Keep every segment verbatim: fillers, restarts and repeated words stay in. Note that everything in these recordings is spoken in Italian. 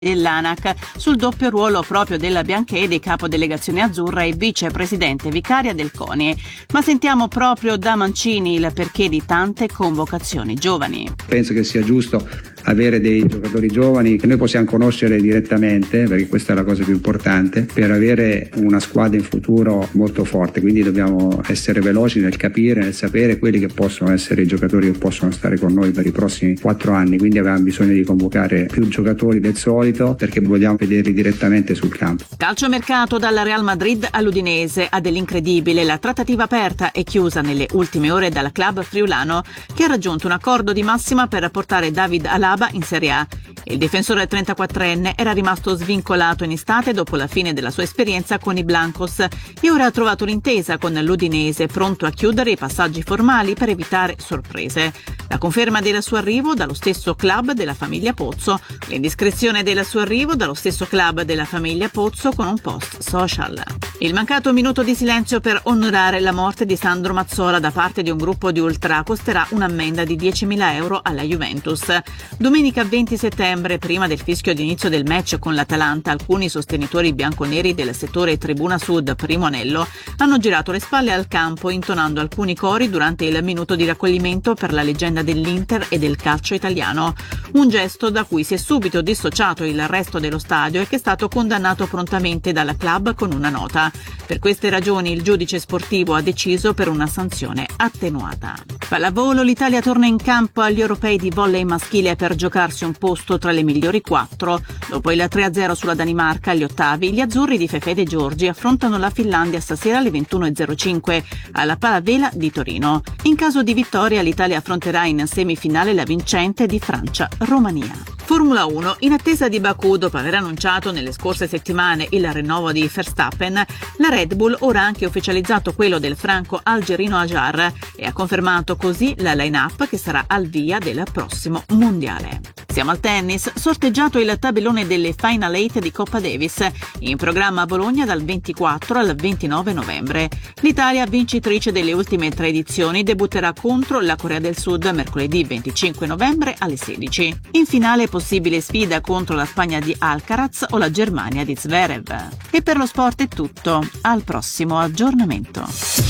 dell'A N A C sul doppio ruolo proprio della Bianchedi, capo delegazione azzurra e vicepresidente vicaria del CONI. Ma sentiamo proprio da Mancini il perché di tante convocazioni giovani. Penso che sia giusto avere dei giocatori giovani che noi possiamo conoscere direttamente, perché questa è la cosa più importante, per avere una squadra in futuro molto forte. Quindi dobbiamo essere veloci nel capire, nel sapere quelli che possono essere i giocatori che possono stare con noi per i prossimi quattro anni. Quindi avevamo bisogno di convocare più giocatori del solito perché vogliamo vederli direttamente sul campo. Calciomercato dalla Real Madrid all'Udinese, ha dell'incredibile. La trattativa aperta e chiusa nelle ultime ore dal club friulano, che ha raggiunto un accordo di massima per portare David Alaba in Serie A. Il difensore trentaquattrenne era rimasto svincolato in estate dopo la fine della sua esperienza con i Blancos e ora ha trovato un'intesa con l'Udinese, pronto a chiudere i passaggi formali per evitare sorprese. La conferma del suo arrivo dallo stesso club della famiglia Pozzo, l'indiscrezione del suo arrivo dallo stesso club della famiglia Pozzo con un post social. Il mancato minuto di silenzio per onorare la morte di Sandro Mazzola da parte di un gruppo di ultra costerà un'ammenda di diecimila euro alla Juventus. Domenica venti settembre, prima del fischio d'inizio del match con l'Atalanta, alcuni sostenitori bianconeri del settore Tribuna Sud primo anello hanno girato le spalle al campo intonando alcuni cori durante il minuto di raccoglimento per la leggenda dell'Inter e del calcio italiano. Un gesto da cui si è subito dissociato il resto dello stadio e che è stato condannato prontamente dalla club con una nota. Per queste ragioni il giudice sportivo ha deciso per una sanzione attenuata. Pallavolo, l'Italia torna in campo agli europei di volley maschile per giocarsi un posto tra le migliori quattro. Dopo il tre a zero sulla Danimarca agli ottavi, gli azzurri di Fefè De Giorgi affrontano la Finlandia stasera alle ventuno e zero cinque alla Palavela di Torino. In caso di vittoria l'Italia affronterà in semifinale la vincente di Francia-Romania. Formula uno, in attesa di Baku, dopo aver annunciato nelle scorse settimane il rinnovo di Verstappen, la Red Bull ora ha anche ufficializzato quello del franco-algerino Ajar e ha confermato così la line-up che sarà al via del prossimo mondiale. Siamo al tennis, sorteggiato il tabellone delle Final Eight di Coppa Davis, in programma a Bologna dal ventiquattro al ventinove novembre. L'Italia, vincitrice delle ultime tre edizioni, debutterà contro la Corea del Sud mercoledì venticinque novembre alle sedici. In finale possibile sfida contro la Spagna di Alcaraz o la Germania di Zverev. E per lo sport è tutto, al prossimo aggiornamento.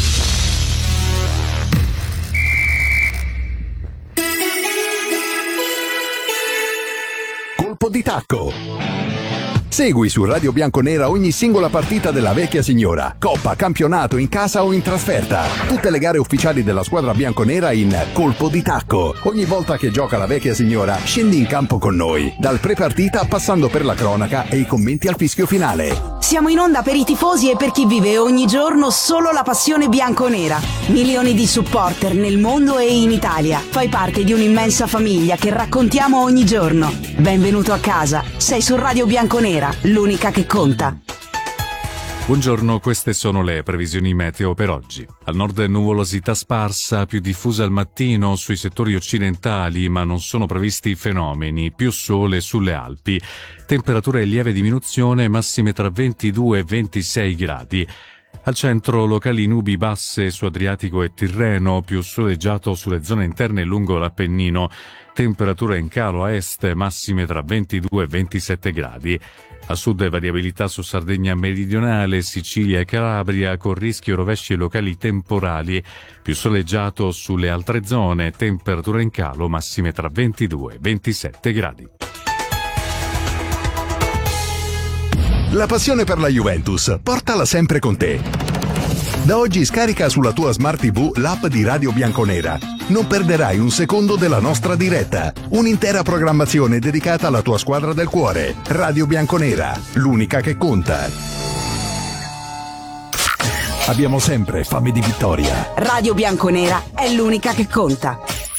Colpo di tacco. Segui su Radio Bianconera ogni singola partita della vecchia signora, coppa, campionato, in casa o in trasferta. Tutte le gare ufficiali della squadra bianconera in Colpo di tacco. Ogni volta che gioca la vecchia signora, scendi in campo con noi, dal pre-partita passando per la cronaca e i commenti al fischio finale. Siamo in onda per i tifosi e per chi vive ogni giorno solo la passione bianconera. Milioni di supporter nel mondo e in Italia. Fai parte di un'immensa famiglia che raccontiamo ogni giorno. Benvenuto a casa. Sei su Radio Bianconera, l'unica che conta. Buongiorno, queste sono le previsioni meteo per oggi. Al nord nuvolosità sparsa, più diffusa al mattino sui settori occidentali, ma non sono previsti fenomeni, più sole sulle Alpi. Temperature in lieve diminuzione, massime tra ventidue e ventisei gradi. Al centro locali nubi basse su Adriatico e Tirreno, più soleggiato sulle zone interne lungo l'Appennino. Temperature in calo a est, massime tra ventidue e ventisette gradi. A sud variabilità su Sardegna meridionale, Sicilia e Calabria con rischio rovesci locali temporali, più soleggiato sulle altre zone, temperature in calo massime tra ventidue e ventisette gradi. La passione per la Juventus, portala sempre con te. Da oggi scarica sulla tua Smart tivù l'app di Radio Bianconera. Non perderai un secondo della nostra diretta. Un'intera programmazione dedicata alla tua squadra del cuore. Radio Bianconera, l'unica che conta. Abbiamo sempre fame di vittoria. Radio Bianconera è l'unica che conta.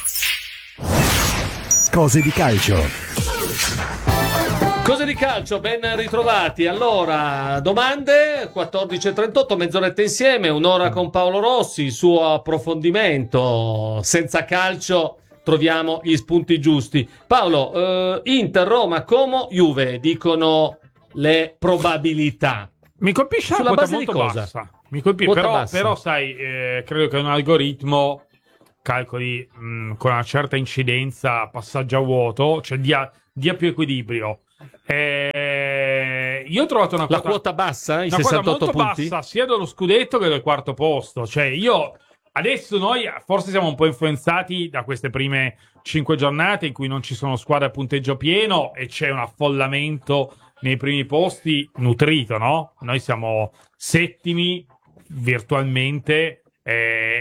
Cose di calcio. Cose di calcio, ben ritrovati. Allora, domande, quattordici e trentotto, mezz'oretta insieme, un'ora con Paolo Rossi, il suo approfondimento. Senza calcio troviamo gli spunti giusti. Paolo, eh, Inter, Roma, Como, Juve, dicono le probabilità. Mi colpisce Sulla una quota base di molto cosa? bassa. Mi colpisce, Quota però, bassa. però sai, eh, credo che un algoritmo calcoli mh, con una certa incidenza passaggio a vuoto, cioè dia, dia più equilibrio. Eh, io ho trovato una La quota, quota bassa, i una quota sessantotto molto punti? bassa sia dello scudetto che del quarto posto. Cioè, io adesso noi forse siamo un po' influenzati da queste prime cinque giornate in cui non ci sono squadre a punteggio pieno e c'è un affollamento nei primi posti nutrito, no? Noi siamo settimi virtualmente, eh,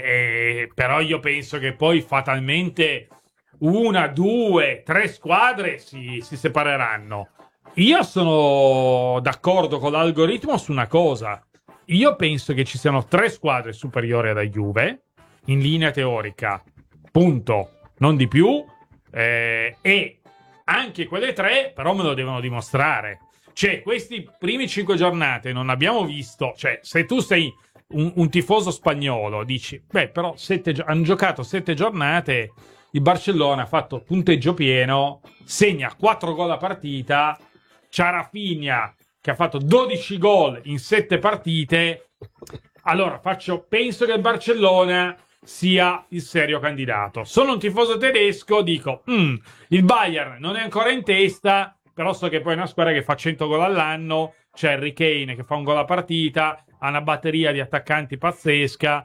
eh, però io penso che poi fatalmente una, due, tre squadre si, si separeranno. Io sono d'accordo con l'algoritmo su una cosa. Io penso che ci siano tre squadre superiori alla Juve, in linea teorica, punto, non di più, eh, e anche quelle tre però me lo devono dimostrare. Cioè, questi primi cinque giornate non abbiamo visto, cioè, se tu sei un, un tifoso spagnolo, dici, beh, però sette, hanno giocato sette giornate, il Barcellona ha fatto punteggio pieno, segna quattro gol a partita, c'ha Rafinha che ha fatto dodici gol in sette partite. Allora, faccio, penso che il Barcellona sia il serio candidato. Sono un tifoso tedesco, dico, mm, il Bayern non è ancora in testa, però so che poi è una squadra che fa cento gol all'anno, c'è Harry Kane che fa un gol a partita, ha una batteria di attaccanti pazzesca,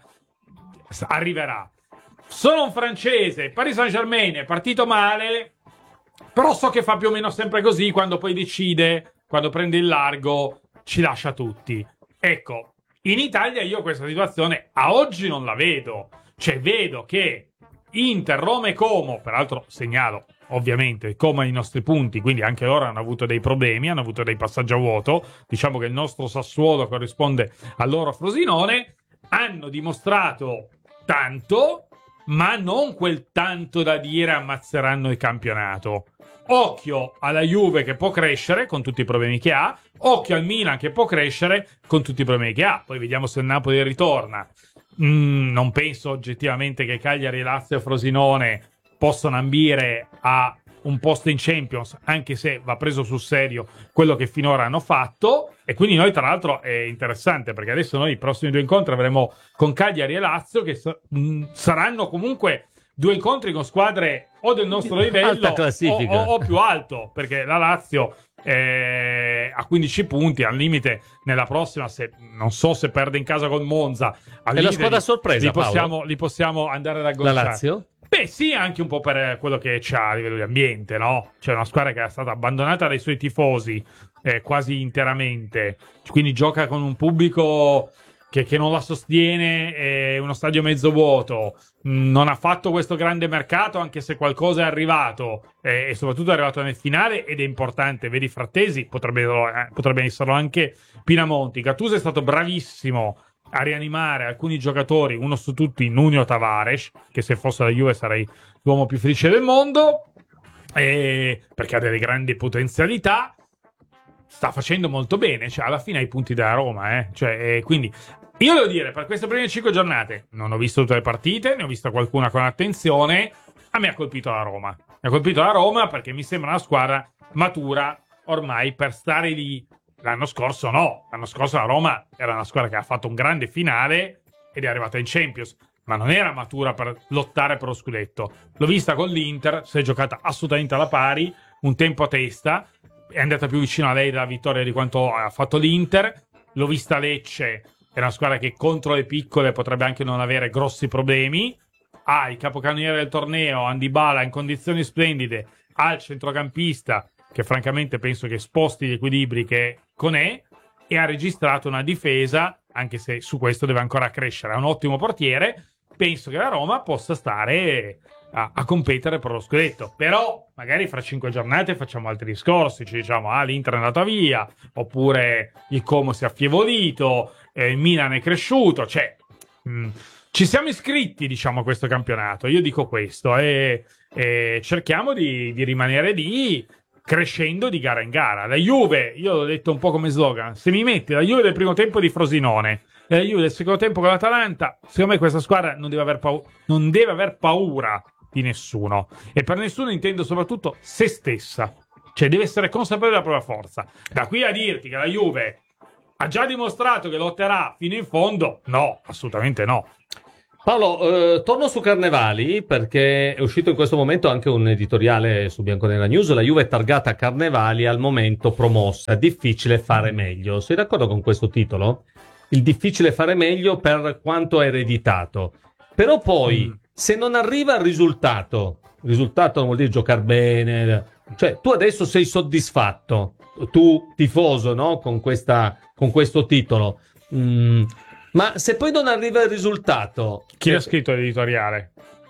arriverà. Sono un francese, Paris Saint-Germain è partito male, però so che fa più o meno sempre così, quando poi decide, quando prende il largo, ci lascia tutti. Ecco, in Italia io questa situazione a oggi non la vedo. Cioè, vedo che Inter, Roma e Como, peraltro segnalo, ovviamente, Como ha i nostri punti, quindi anche loro hanno avuto dei problemi, hanno avuto dei passaggi a vuoto. Diciamo che il nostro Sassuolo corrisponde al loro Frosinone. Hanno dimostrato tanto, ma non quel tanto da dire ammazzeranno il campionato. Occhio alla Juve che può crescere con tutti i problemi che ha, occhio al Milan che può crescere con tutti i problemi che ha. Poi vediamo se il Napoli ritorna. Mm, non penso oggettivamente che Cagliari, Lazio e Frosinone possano ambire a un posto in Champions, anche se va preso sul serio quello che finora hanno fatto. E quindi noi, tra l'altro, è interessante perché adesso noi i prossimi due incontri avremo con Cagliari e Lazio, che sa- mh, saranno comunque due incontri con squadre o del nostro livello Alta classifica. o, o, o più alto, perché la Lazio eh, a quindici punti, al limite nella prossima, se, non so se perde in casa con Monza, al È la limite squadra li, sorpresa, li possiamo, Paolo? li possiamo andare ad La agganciare. Lazio? Beh, sì, anche un po' per quello che c'ha a livello di ambiente, no? C'è una squadra che è stata abbandonata dai suoi tifosi eh, quasi interamente, quindi gioca con un pubblico che, che non la sostiene, è uno stadio mezzo vuoto, non ha fatto questo grande mercato, anche se qualcosa è arrivato, eh, e soprattutto è arrivato nel finale ed è importante. Vedi Frattesi, potrebbe, eh, potrebbe esserlo anche Pinamonti. Gattuso è stato bravissimo a rianimare alcuni giocatori, uno su tutti Nuno Tavares, che se fosse la Juve sarei l'uomo più felice del mondo, eh, perché ha delle grandi potenzialità, sta facendo molto bene, cioè alla fine ha i punti della Roma, eh. Cioè, eh, quindi io devo dire, per queste prime cinque giornate non ho visto tutte le partite, ne ho vista qualcuna con attenzione. A me ha colpito la Roma, mi ha colpito la Roma perché mi sembra una squadra matura ormai per stare lì. L'anno scorso no, l'anno scorso la Roma era una squadra che ha fatto un grande finale ed è arrivata in Champions, ma non era matura per lottare per lo scudetto. L'ho vista con l'Inter, si è giocata assolutamente alla pari, un tempo a testa, è andata più vicino a lei della vittoria di quanto ha fatto l'Inter. L'ho vista Lecce, è una squadra che contro le piccole potrebbe anche non avere grossi problemi, ha il capocannoniere del torneo, Andy Bala, in condizioni splendide, ha il centrocampista che francamente penso che sposti gli equilibri che con è, e ha registrato una difesa, anche se su questo deve ancora crescere, è un ottimo portiere. Penso che la Roma possa stare a, a competere per lo scudetto, però magari fra cinque giornate facciamo altri discorsi, ci diciamo ah l'Inter è andata via, oppure il Como si è affievolito, eh, il Milan è cresciuto, cioè mh, ci siamo iscritti diciamo a questo campionato, io dico questo, e, e cerchiamo di, di rimanere lì, crescendo di gara in gara. La Juve, io l'ho detto un po' come slogan, se mi metti la Juve del primo tempo di Frosinone e la Juve del secondo tempo con l'Atalanta, secondo me questa squadra non deve aver paura, non deve aver paura di nessuno, e per nessuno intendo soprattutto se stessa, cioè deve essere consapevole della propria forza. Da qui a dirti che la Juve ha già dimostrato che lotterà fino in fondo, no, assolutamente no. Paolo, eh, torno su Carnevali perché è uscito in questo momento anche un editoriale su Bianconera News. La Juve è targata Carnevali, al momento promossa. Difficile fare meglio. Sei d'accordo con questo titolo? Il difficile fare meglio per quanto è ereditato. Però poi, mm. se non arriva il risultato, il risultato non vuol dire giocare bene. Cioè, tu adesso sei soddisfatto, tu tifoso, no? Con questa, con questo titolo. Mm. Ma se poi non arriva il risultato... Chi eh, l'ha scritto l'editoriale?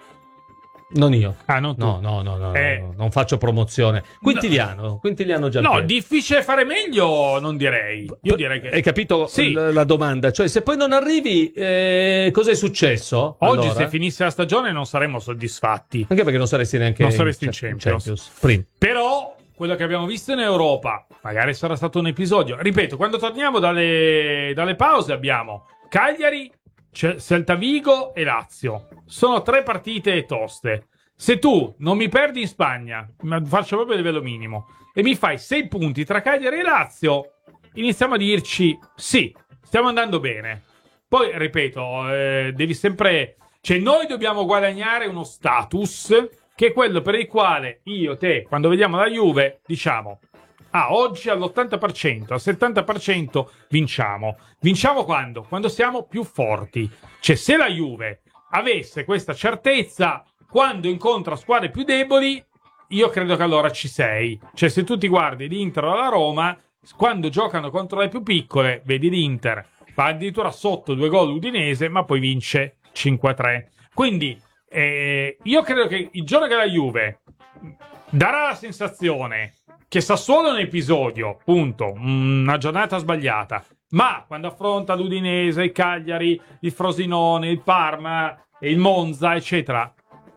Non io. Ah, non tu. No, no, no, no, eh. no, non faccio promozione. Quintiliano, Quintiliano Giampiero. No, difficile fare meglio, non direi. Io direi che... Hai capito sì. l- la domanda? Cioè, se poi non arrivi, eh, cosa è successo? Oggi, allora? se finisse la stagione, non saremmo soddisfatti. Anche perché non saresti neanche... Non saresti in, in Champions. Champions. Prima. Però... quello che abbiamo visto in Europa, magari sarà stato un episodio. Ripeto, quando torniamo dalle, dalle pause abbiamo Cagliari, Celta Vigo e Lazio. Sono tre partite toste. Se tu non mi perdi in Spagna, ma faccio proprio a livello minimo, e mi fai sei punti tra Cagliari e Lazio, iniziamo a dirci sì, stiamo andando bene. Poi, ripeto, eh, devi sempre... cioè noi dobbiamo guadagnare uno status... che è quello per il quale io, te, quando vediamo la Juve, diciamo, ah, oggi all'ottanta per cento, al settanta per cento vinciamo. Vinciamo quando? Quando siamo più forti. Cioè, se la Juve avesse questa certezza, quando incontra squadre più deboli, io credo che allora ci sei. Cioè, se tu ti guardi l'Inter o la Roma, quando giocano contro le più piccole, vedi l'Inter, fa addirittura sotto due gol l'Udinese, ma poi vince cinque a tre. Quindi... Eh, io credo che il giorno che la Juve darà la sensazione che Sassuolo è un episodio, punto, una giornata sbagliata, ma quando affronta l'Udinese, il Cagliari, il Frosinone, il Parma, il Monza, eccetera,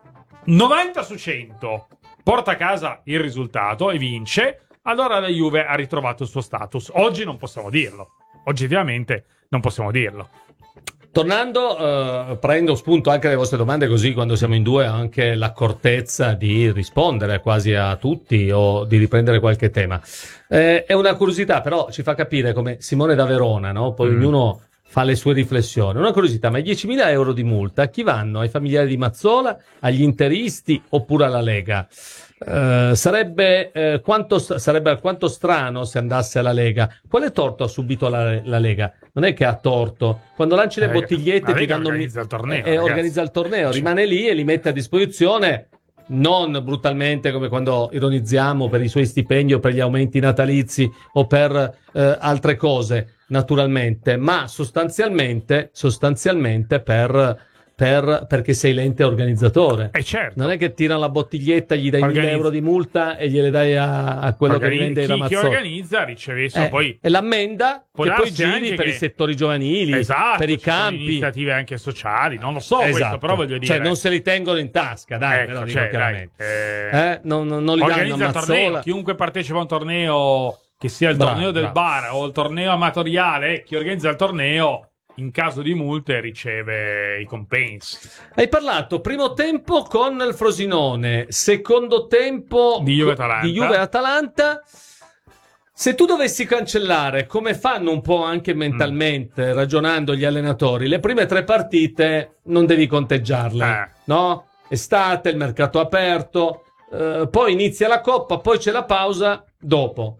novanta su cento porta a casa il risultato e vince, allora la Juve ha ritrovato il suo status. Oggi non possiamo dirlo, oggettivamente non possiamo dirlo. Tornando, eh, prendo spunto anche dalle vostre domande, così quando siamo in due ho anche l'accortezza di rispondere quasi a tutti o di riprendere qualche tema. Eh, è una curiosità, però ci fa capire come Simone da Verona, no? Poi mm. ognuno fa le sue riflessioni. Una curiosità, ma i diecimila euro di multa a chi vanno? Ai familiari di Mazzola, agli interisti oppure alla Lega? Uh, sarebbe, uh, quanto, sarebbe alquanto strano se andasse alla Lega. Quale torto ha subito la, la Lega? Non è che ha torto. Quando lanci le la bottigliette Lega, ti danno organizza il torneo, eh, organizza il torneo, rimane lì e li mette a disposizione, non brutalmente come quando ironizziamo per i suoi stipendi o per gli aumenti natalizi o per uh, altre cose, naturalmente, ma sostanzialmente sostanzialmente per Per, perché sei l'ente organizzatore. Eh certo. Non è che tirano la bottiglietta, gli dai Organizza. mille euro di multa e gliele dai a, a quello Organi- che vende chi, la chi Mazzola. organizza riceve Eh, poi e l'ammenda può che poi darsi giri anche per che- i settori giovanili, esatto, per i ci sono campi. iniziative anche sociali, non lo so Esatto. questo, però voglio dire, Cioè non se li tengono in tasca, dai, ecco, però dico cioè, chiaramente. dai, eh, Eh, non, non, non li danno a organizza il torneo, Mazzola. chiunque partecipa a un torneo, che sia il Bravo, torneo del bravo. bar o il torneo amatoriale, chi organizza il torneo in caso di multe riceve i compensi. Hai parlato primo tempo con il Frosinone, secondo tempo Di Juve Atalanta. di Juve Atalanta. Se tu dovessi cancellare, come fanno un po' anche mentalmente, mm. ragionando gli allenatori, le prime tre partite non devi conteggiarle, Eh. no? Estate, il mercato aperto, eh, poi inizia la Coppa, poi c'è la pausa, dopo.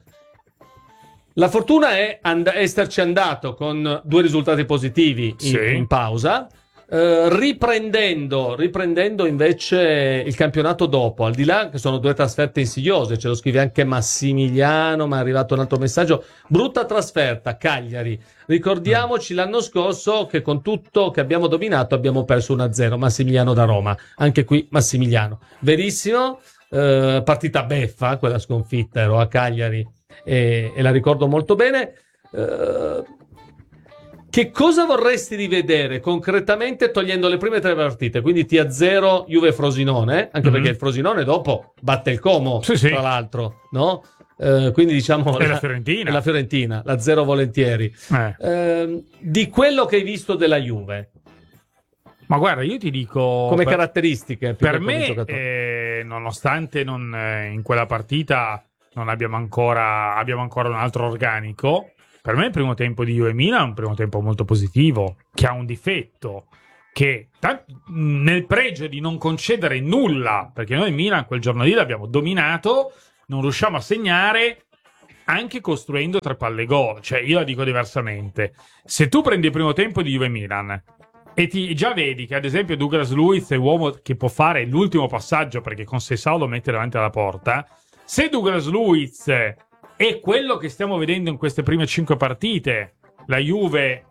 La fortuna è and- esserci andato con due risultati positivi in, Sì. in pausa, eh, riprendendo, riprendendo invece il campionato dopo, al di là che sono due trasferte insidiose, ce lo scrive anche Massimiliano, ma è arrivato un altro messaggio, brutta trasferta, Cagliari, ricordiamoci l'anno scorso che con tutto che abbiamo dominato abbiamo perso uno a zero, Massimiliano da Roma, anche qui Massimiliano, verissimo, eh, partita beffa, quella sconfitta, ero a Cagliari e, e la ricordo molto bene. Uh, che cosa vorresti rivedere concretamente togliendo le prime tre partite? Quindi ti azzero Juve Frosinone, anche Mm-hmm. perché il Frosinone dopo batte il Como, Sì, sì. tra l'altro, no? Uh, quindi diciamo E la Fiorentina. e la Fiorentina, la zero volentieri. Eh. Uh, di quello che hai visto della Juve, Ma guarda, io ti dico come per, caratteristiche più per che come me, giocatore. eh, nonostante non, eh, in quella partita non abbiamo ancora abbiamo ancora un altro organico, per me il primo tempo di Juve Milan è un primo tempo molto positivo, che ha un difetto, che t- nel pregio di non concedere nulla, perché noi Milan quel giorno lì l'abbiamo dominato, non riusciamo a segnare anche costruendo tre palle gol. Cioè, io la dico diversamente: se tu prendi il primo tempo di Juve Milan e ti già vedi che ad esempio Douglas Luiz è uomo che può fare l'ultimo passaggio perché con Sessao lo mette davanti alla porta, se Douglas Luiz è quello che stiamo vedendo in queste prime cinque partite, la Juve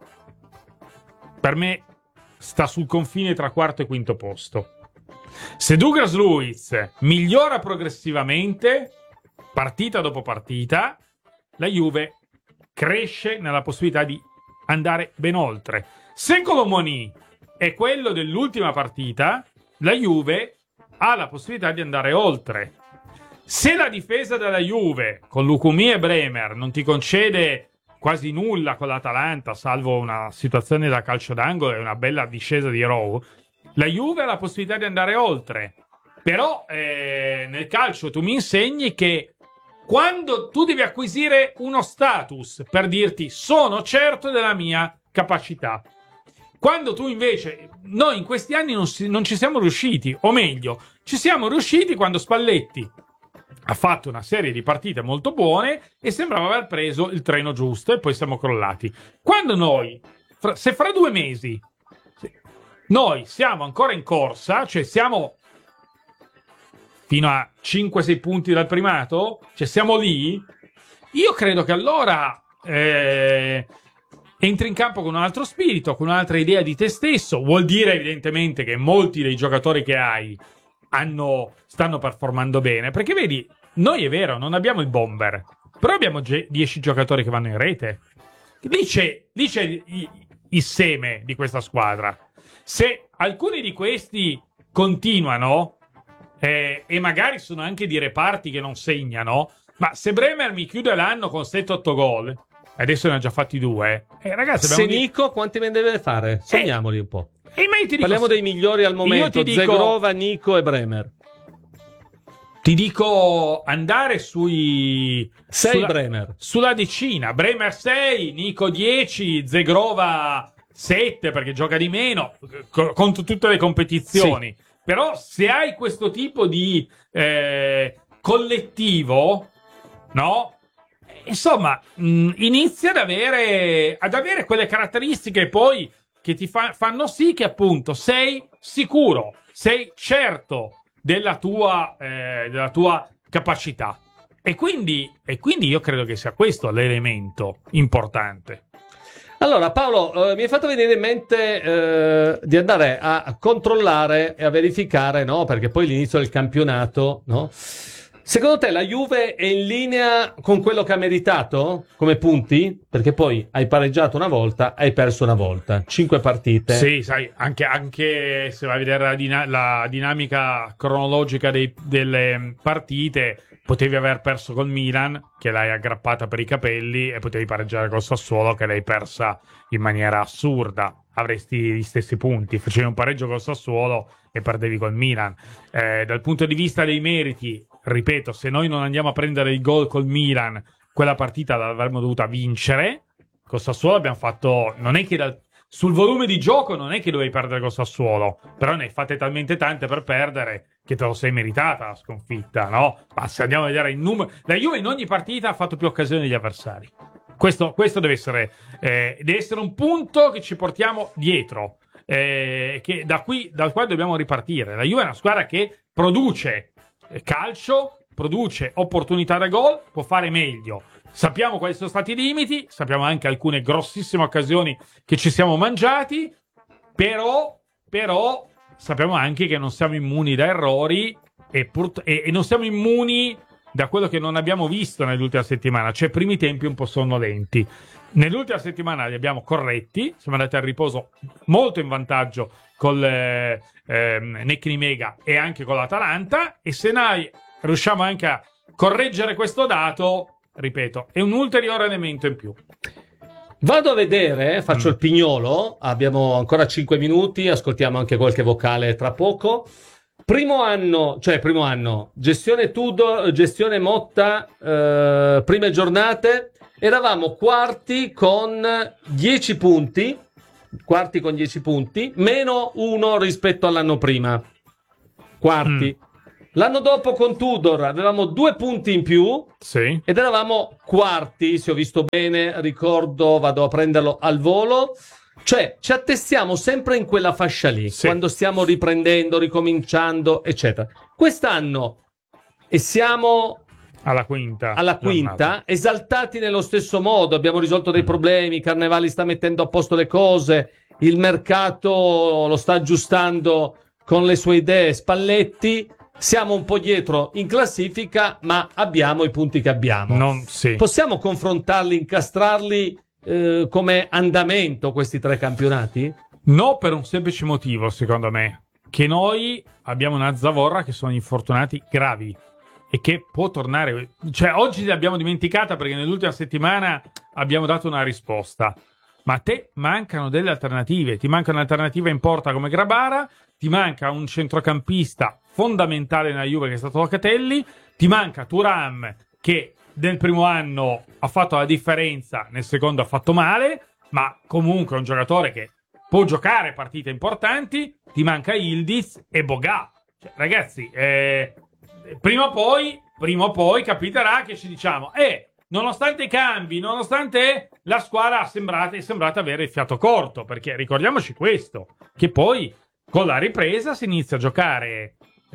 per me sta sul confine tra quarto e quinto posto. Se Douglas Luiz migliora progressivamente partita dopo partita, la Juve cresce nella possibilità di andare ben oltre. Se Colomoni è quello dell'ultima partita, la Juve ha la possibilità di andare oltre. Se la difesa della Juve con Lukumi e Bremer non ti concede quasi nulla con l'Atalanta, salvo una situazione da calcio d'angolo e una bella discesa di Rowe, la Juve ha la possibilità di andare oltre. Però eh, nel calcio tu mi insegni che quando tu devi acquisire uno status per dirti sono certo della mia capacità, quando tu invece, noi in questi anni non, si, non ci siamo riusciti, o meglio, ci siamo riusciti quando Spalletti ha fatto una serie di partite molto buone e sembrava aver preso il treno giusto e poi siamo crollati. Quando noi, fra, se fra due mesi noi siamo ancora in corsa, cioè siamo fino a cinque sei punti dal primato, cioè siamo lì, io credo che allora eh, entri in campo con un altro spirito, con un'altra idea di te stesso. Vuol dire evidentemente che molti dei giocatori che hai hanno, stanno performando bene, perché vedi, noi è vero, non abbiamo il bomber, però abbiamo dieci giocatori che vanno in rete. Lì c'è, lì c'è il, il seme di questa squadra. Se alcuni di questi continuano, Eh, e magari sono anche di reparti che non segnano, ma se Bremer mi chiude l'anno con sette otto gol, adesso ne ha già fatti due, eh, ragazzi, se di... Nico quanti ne deve fare? Sogniamoli eh, un po'. E ma io ti dico, parliamo dei migliori al momento, dico, Zegrova, Nico e Bremer. Ti dico andare sui sei sulla, Bremer sulla decina. Bremer sei, Nico dieci, Zegrova sette perché gioca di meno co- contro tutte le competizioni. Sì. Però se hai questo tipo di eh, collettivo, no? Insomma, mh, inizia ad avere, ad avere quelle caratteristiche poi che ti fa, fanno sì che appunto sei sicuro, sei certo della tua, eh, della tua capacità. E quindi, e quindi io credo che sia questo l'elemento importante. Allora Paolo, eh, mi hai fatto venire in mente eh, di andare a controllare e a verificare, no? Perché poi l'inizio del campionato, no? Secondo te la Juve è in linea con quello che ha meritato come punti? Perché poi hai pareggiato una volta, hai perso una volta, cinque partite. Sì, sai, anche, anche se vai a vedere la, dina- la dinamica cronologica dei, delle partite, potevi aver perso col Milan, che l'hai aggrappata per i capelli, e potevi pareggiare col Sassuolo, che l'hai persa in maniera assurda. Avresti gli stessi punti. Facevi un pareggio col Sassuolo e perdevi col Milan. Eh, dal punto di vista dei meriti, ripeto, se noi non andiamo a prendere il gol col Milan, quella partita l'avremmo dovuta vincere. Col Sassuolo abbiamo fatto... Non è che dal... Sul volume di gioco non è che dovevi perdere col Sassuolo, però ne hai fatte talmente tante per perdere che te lo sei meritata la sconfitta, no? Ma se andiamo a vedere il numero... La Juve in ogni partita ha fatto più occasioni degli avversari. Questo, questo deve essere, eh, deve essere un punto che ci portiamo dietro, eh, che da qui, da qua dobbiamo ripartire. La Juve è una squadra che produce calcio, produce opportunità da gol, può fare meglio. Sappiamo quali sono stati i limiti, sappiamo anche alcune grossissime occasioni che ci siamo mangiati, però, però sappiamo anche che non siamo immuni da errori e, pur, e, e non siamo immuni da quello che non abbiamo visto nell'ultima settimana, cioè primi tempi un po' sonnolenti. Nell'ultima settimana li abbiamo corretti, siamo andati al riposo molto in vantaggio con eh, eh, Necchini Mega e anche con l'Atalanta, e se noi riusciamo anche a correggere questo dato, ripeto, è un ulteriore elemento in più. Vado a vedere, faccio mm. il pignolo, abbiamo ancora cinque minuti, ascoltiamo anche qualche vocale tra poco. Primo anno, cioè primo anno, gestione Tudor, gestione Motta, eh, prime giornate, eravamo quarti con dieci punti, quarti con dieci punti, meno uno rispetto all'anno prima. Quarti. Mm. L'anno dopo con Tudor avevamo due punti in più, sì, ed eravamo quarti, se ho visto bene, ricordo, vado a prenderlo al volo. Cioè, ci attestiamo sempre in quella fascia lì, sì, quando stiamo riprendendo, ricominciando, eccetera. Quest'anno, e siamo alla quinta, alla quinta giornata, esaltati nello stesso modo, abbiamo risolto dei problemi, Carnevali sta mettendo a posto le cose, il mercato lo sta aggiustando con le sue idee, Spalletti, siamo un po' dietro in classifica, ma abbiamo i punti che abbiamo. Non, sì. Possiamo confrontarli, incastrarli eh, come andamento questi tre campionati? No, per un semplice motivo, secondo me, che noi abbiamo una zavorra che sono infortunati gravi e che può tornare. Cioè, oggi l'abbiamo dimenticata perché nell'ultima settimana abbiamo dato una risposta. Ma a te mancano delle alternative. Ti manca un'alternativa in porta come Grabara, ti manca un centrocampista fondamentale nella Juve che è stato Locatelli, ti manca Thuram che nel primo anno ha fatto la differenza, nel secondo ha fatto male, ma comunque è un giocatore che può giocare partite importanti, ti manca Yildiz e Boga. Cioè, ragazzi, eh, prima o poi, prima o poi capiterà che ci diciamo, eh, nonostante i cambi, nonostante la squadra è sembrata, è sembrata avere il fiato corto, perché ricordiamoci questo, che poi con la ripresa si inizia a giocare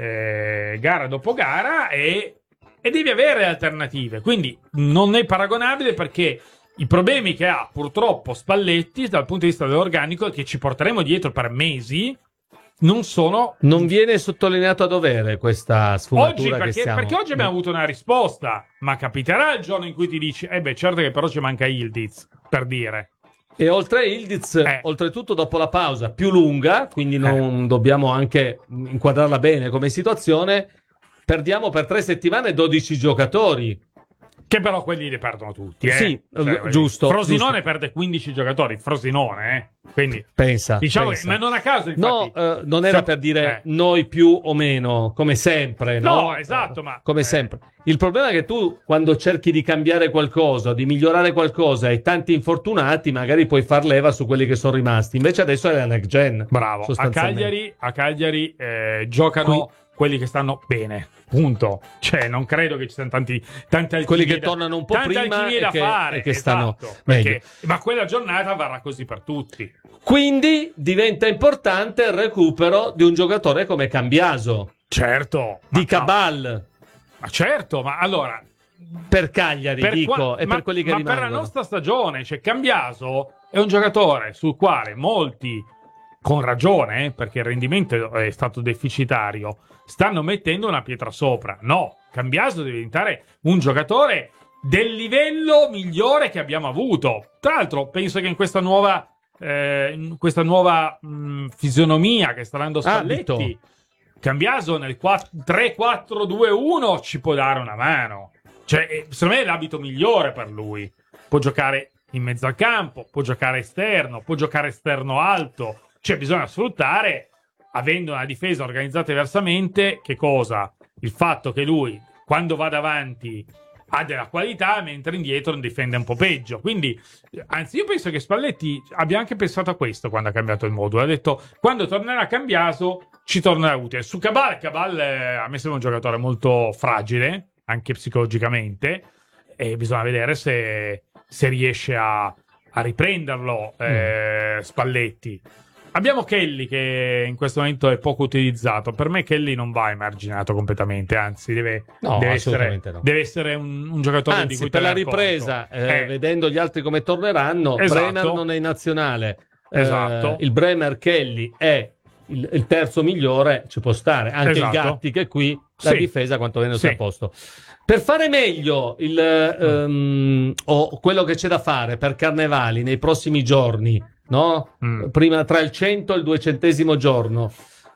eh, gara dopo gara e, e devi avere alternative, quindi non è paragonabile, perché i problemi che ha purtroppo Spalletti dal punto di vista dell'organico, che ci porteremo dietro per mesi, non sono... Non viene sottolineato a dovere questa sfumatura oggi, perché, che stiamo... perché oggi abbiamo avuto una risposta, ma capiterà il giorno in cui ti dici eh beh, certo che però ci manca Yildiz, per dire. E oltre a Yildiz, eh. oltretutto dopo la pausa più lunga, quindi non eh. dobbiamo anche inquadrarla bene come situazione, perdiamo per tre settimane dodici giocatori. Che però quelli li perdono tutti, eh? Sì, cioè, giusto. Frosinone giusto. perde quindici giocatori, Frosinone, eh? Quindi pensa, diciamo pensa. Che, ma non a caso, infatti, no, eh, non era se... per dire eh. noi più o meno, come sempre, no? No, esatto, ma come eh. sempre. Il problema è che tu, quando cerchi di cambiare qualcosa, di migliorare qualcosa, hai tanti infortunati, magari puoi far leva su quelli che sono rimasti. Invece adesso è la next gen. Bravo. A Cagliari, a Cagliari eh, giocano Qui... quelli che stanno bene. Punto. Cioè, non credo che ci siano tanti, tanti alchimie quelli che da, tornano un po' prima e da che, fare, e che esatto, stanno perché, ma quella giornata varrà così per tutti. Quindi diventa importante il recupero di un giocatore come Cambiaso. Certo. Di Cabal. No. Ma certo, ma allora per Cagliari per dico qua, e ma, per quelli che ma rimangono. Per la nostra stagione, cioè Cambiaso è un giocatore sul quale molti, con ragione, perché il rendimento è stato deficitario, stanno mettendo una pietra sopra. No, Cambiaso deve diventare un giocatore del livello migliore che abbiamo avuto. Tra l'altro penso che in questa nuova eh, in questa nuova mh, fisionomia che sta dando Spalletti, Abito. Cambiaso nel tre quattro due uno ci può dare una mano. Cioè, secondo me è l'abito migliore per lui. Può giocare in mezzo al campo, può giocare esterno, può giocare esterno alto. Cioè, bisogna sfruttare, avendo una difesa organizzata diversamente, che cosa? Il fatto che lui, quando va davanti, ha della qualità, mentre indietro difende un po' peggio. Quindi, anzi, io penso che Spalletti abbia anche pensato a questo quando ha cambiato il modulo. Ha detto, quando tornerà Cambiaso, ci tornerà utile. Su Cabal, Cabal eh, a me sembra un giocatore molto fragile, anche psicologicamente, e bisogna vedere se, se riesce a, a riprenderlo eh, mm. Spalletti. Abbiamo Kelly che in questo momento è poco utilizzato. Per me Kelly non va emarginato completamente, anzi deve, no, deve, essere, no. deve essere un, un giocatore anzi, di cui per la tener ripresa, eh, eh. vedendo gli altri come torneranno, Esatto. Bremer non è in nazionale. Esatto. Eh, il Bremer Kelly è il, il terzo migliore, ci può stare. Anche esatto. il Gatti che qui la sì. difesa quantomeno sì. sia a posto. Per fare meglio il, um, o quello che c'è da fare per Carnevali nei prossimi giorni, no? Mm. Prima tra il cento e il duecentesimo giorno,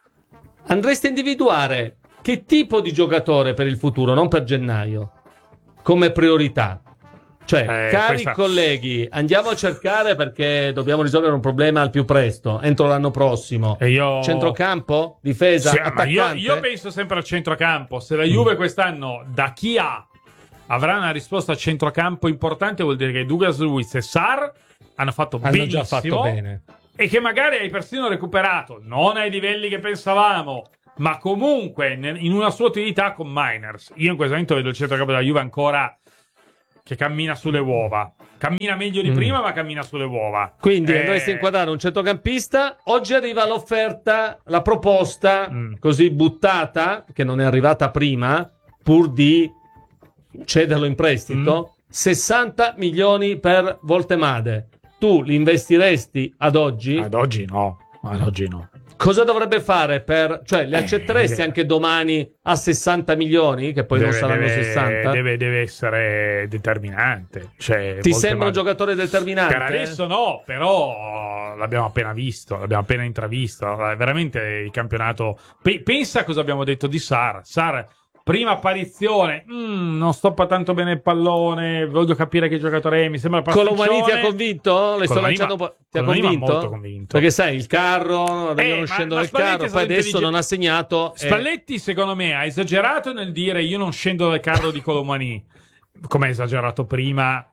andresti a individuare che tipo di giocatore per il futuro, non per gennaio, come priorità. Cioè, eh, cari questa... colleghi, andiamo a cercare, perché dobbiamo risolvere un problema al più presto, entro l'anno prossimo. E io... Centrocampo? Difesa? Sì, attaccante? ma io, io penso sempre al centrocampo. Se la Juve mm. quest'anno, da chi ha, avrà una risposta a centrocampo importante, vuol dire che Douglas Luiz e Sarr hanno fatto hanno benissimo. già fatto bene. e che magari hai persino recuperato, non ai livelli che pensavamo, ma comunque in una sua utilità con Miners. Io in questo momento vedo il centrocampo della Juve ancora che cammina sulle uova. Cammina meglio di mm. prima, ma cammina sulle uova. Quindi eh... andresti a inquadrare un centrocampista. Oggi arriva l'offerta, la proposta mm. così buttata, che non è arrivata prima, pur di cederlo in prestito, mm. sessanta milioni per Voltemade. Tu li investiresti ad oggi? Ad oggi no, ad oggi no. Cosa dovrebbe fare per... Cioè, le accetteresti eh, anche domani a sessanta milioni, che poi deve, non saranno deve, sessanta? Deve, deve essere determinante. Cioè, Ti sembra ma... un giocatore determinante? Per adesso no, però l'abbiamo appena visto, l'abbiamo appena intravisto. Veramente il campionato... P- pensa a cosa abbiamo detto di Sar. Sar... Prima apparizione, mm, non stoppa tanto bene il pallone, voglio capire che giocatore è, mi sembra pasticcione. Colomani ti ha convinto? Le sto lanciando ma, un po'. Ti ha convinto? molto convinto? Perché sai, il carro, vengono eh, uscendo ma, dal ma carro, poi adesso intelligente. non ha segnato. Spalletti, eh. secondo me, ha esagerato nel dire io non scendo dal carro di Colomani, come ha esagerato prima,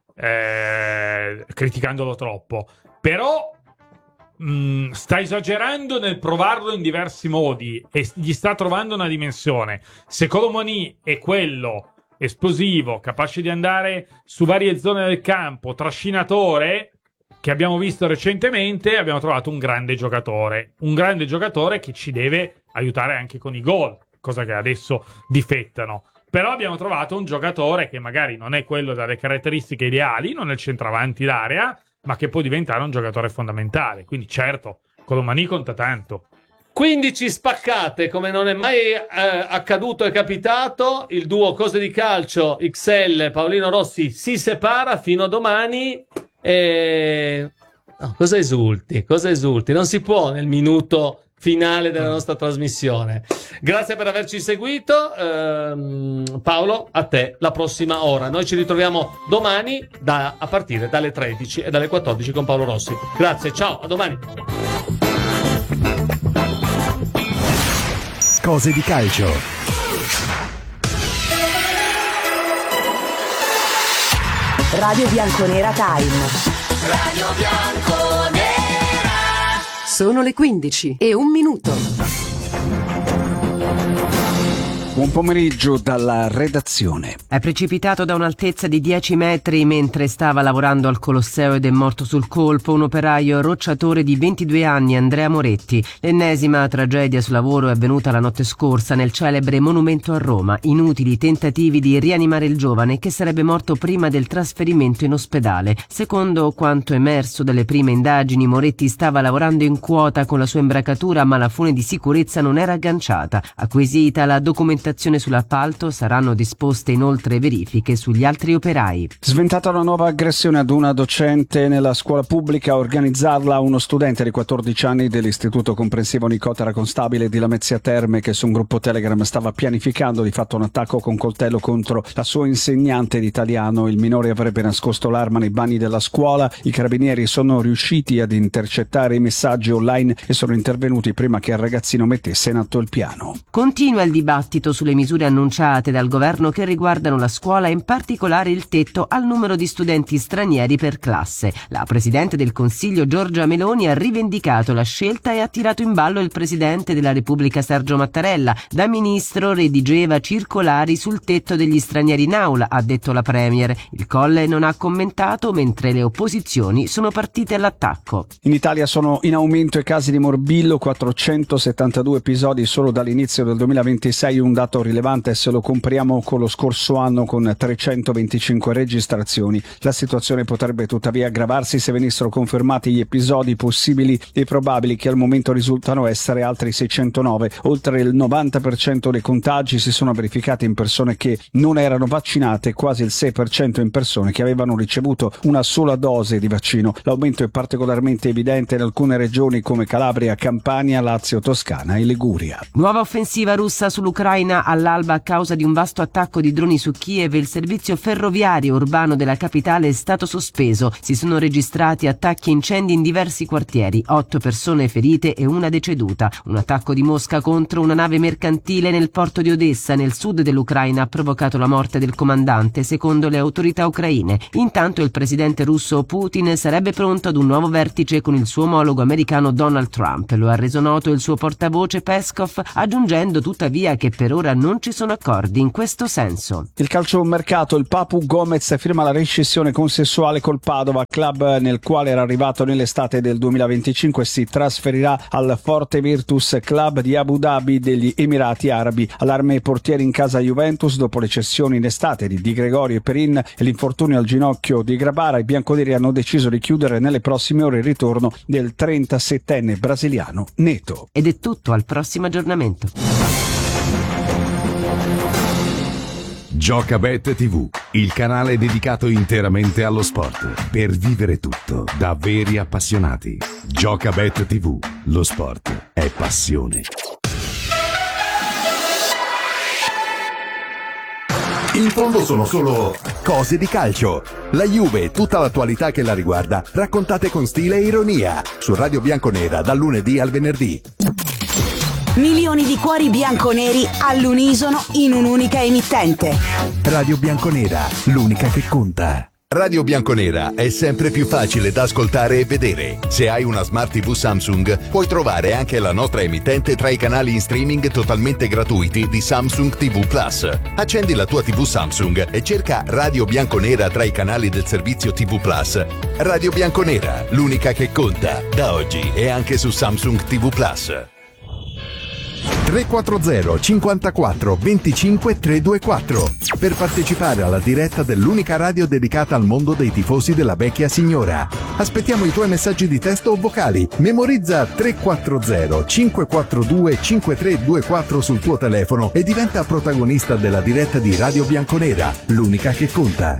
eh, criticandolo troppo. Però Mm, sta esagerando nel provarlo in diversi modi e gli sta trovando una dimensione. Se Colomani è quello esplosivo, capace di andare su varie zone del campo, trascinatore che abbiamo visto recentemente, abbiamo trovato un grande giocatore, un grande giocatore che ci deve aiutare anche con i gol, cosa che adesso difettano. Però abbiamo trovato un giocatore che magari non è quello dalle caratteristiche ideali, non è il centravanti d'area, ma che può diventare un giocatore fondamentale. Quindi certo, Colomani conta tanto. quindici spaccate, come non è mai eh, accaduto e capitato. Il duo Cose di Calcio X L Paolino Rossi si separa fino a domani. E... No, cosa esulti? Cosa esulti? Non si può nel minuto finale della nostra trasmissione. Grazie per averci seguito. ehm, Paolo, a te la prossima ora. Noi ci ritroviamo domani da, a partire dalle tredici e dalle quattordici con Paolo Rossi. Grazie, ciao, a domani. Cose di calcio. Radio Bianconera Time. Radio Bianconera. Sono le quindici e un minuto. Buon pomeriggio dalla redazione. È precipitato da un'altezza di dieci metri mentre stava lavorando al Colosseo ed è morto sul colpo un operaio rocciatore di ventidue anni, Andrea Moretti. L'ennesima tragedia sul lavoro è avvenuta la notte scorsa nel celebre monumento a Roma. Inutili tentativi di rianimare il giovane che sarebbe morto prima del trasferimento in ospedale. Secondo quanto emerso dalle prime indagini, Moretti stava lavorando in quota con la sua imbracatura, ma la fune di sicurezza non era agganciata. Acquisita la documentazione sull'appalto, saranno disposte inoltre verifiche sugli altri operai. Sventata una nuova aggressione ad una docente nella scuola pubblica, a organizzarla uno studente di quattordici anni dell'istituto comprensivo Nicotera Constabile di Lamezia Terme, che su un gruppo Telegram stava pianificando di fatto un attacco con coltello contro la sua insegnante di italiano. Il minore avrebbe nascosto l'arma nei bagni della scuola. I carabinieri sono riusciti ad intercettare i messaggi online e sono intervenuti prima che il ragazzino mettesse in atto il piano. Continua il dibattito sulle misure annunciate dal governo che riguardano la scuola e in particolare il tetto al numero di studenti stranieri per classe. La Presidente del Consiglio Giorgia Meloni ha rivendicato la scelta e ha tirato in ballo il Presidente della Repubblica Sergio Mattarella. Da ministro redigeva circolari sul tetto degli stranieri in aula, ha detto la Premier. Il Colle non ha commentato, mentre le opposizioni sono partite all'attacco. In Italia sono in aumento i casi di morbillo, quattrocentosettantadue episodi solo dall'inizio del duemilaventisei, un dato rilevante se lo compariamo con lo scorso anno con trecentoventicinque registrazioni. La situazione potrebbe tuttavia aggravarsi se venissero confermati gli episodi possibili e probabili, che al momento risultano essere altri seicentonove. Oltre il novanta per cento dei contagi si sono verificati in persone che non erano vaccinate, quasi il sei per cento in persone che avevano ricevuto una sola dose di vaccino. L'aumento è particolarmente evidente in alcune regioni come Calabria, Campania, Lazio, Toscana e Liguria. Nuova offensiva russa sull'Ucraina Ucraina all'alba a causa di un vasto attacco di droni su Kiev il servizio ferroviario urbano della capitale è stato sospeso. Si sono registrati attacchi e incendi in diversi quartieri, otto persone ferite e una deceduta. Un attacco di Mosca contro una nave mercantile nel porto di Odessa, nel sud dell'Ucraina, ha provocato la morte del comandante, secondo le autorità ucraine. Intanto il presidente russo Putin sarebbe pronto ad un nuovo vertice con il suo omologo americano Donald Trump. Lo ha reso noto il suo portavoce Peskov, aggiungendo tuttavia che per ora non ci sono accordi in questo senso. Il calciomercato, il Papu Gomez firma la rescissione consensuale col Padova, club nel quale era arrivato nell'estate del duemilaventicinque. Si trasferirà al Forte Virtus Club di Abu Dhabi degli Emirati Arabi. Allarme ai portieri in casa Juventus dopo le cessioni in estate di Di Gregorio e Perin e l'infortunio al ginocchio di Grabara. I bianconeri hanno deciso di chiudere nelle prossime ore il ritorno del trentasettenne brasiliano Neto. Ed è tutto, al prossimo aggiornamento. Giocabet tivù, il canale dedicato interamente allo sport, per vivere tutto da veri appassionati. Giocabet tivù, lo sport è passione. In fondo sono solo cose di calcio. La Juve e tutta l'attualità che la riguarda, raccontate con stile e ironia, su Radio Bianconera dal lunedì al venerdì. Milioni di cuori bianconeri all'unisono in un'unica emittente. Radio Bianconera, l'unica che conta. Radio Bianconera è sempre più facile da ascoltare e vedere. Se hai una Smart tivù Samsung, puoi trovare anche la nostra emittente tra i canali in streaming totalmente gratuiti di Samsung tivù Plus. Accendi la tua tivù Samsung e cerca Radio Bianconera tra i canali del servizio tivù Plus. Radio Bianconera, l'unica che conta. Da oggi è anche su Samsung tivù Plus. tre quattro zero cinquantaquattro venticinque trecentoventiquattro per partecipare alla diretta dell'unica radio dedicata al mondo dei tifosi della vecchia signora. Aspettiamo i tuoi messaggi di testo o vocali. Memorizza tre quattro zero cinque quattro due cinque tre due quattro sul tuo telefono e diventa protagonista della diretta di Radio Bianconera, l'unica che conta.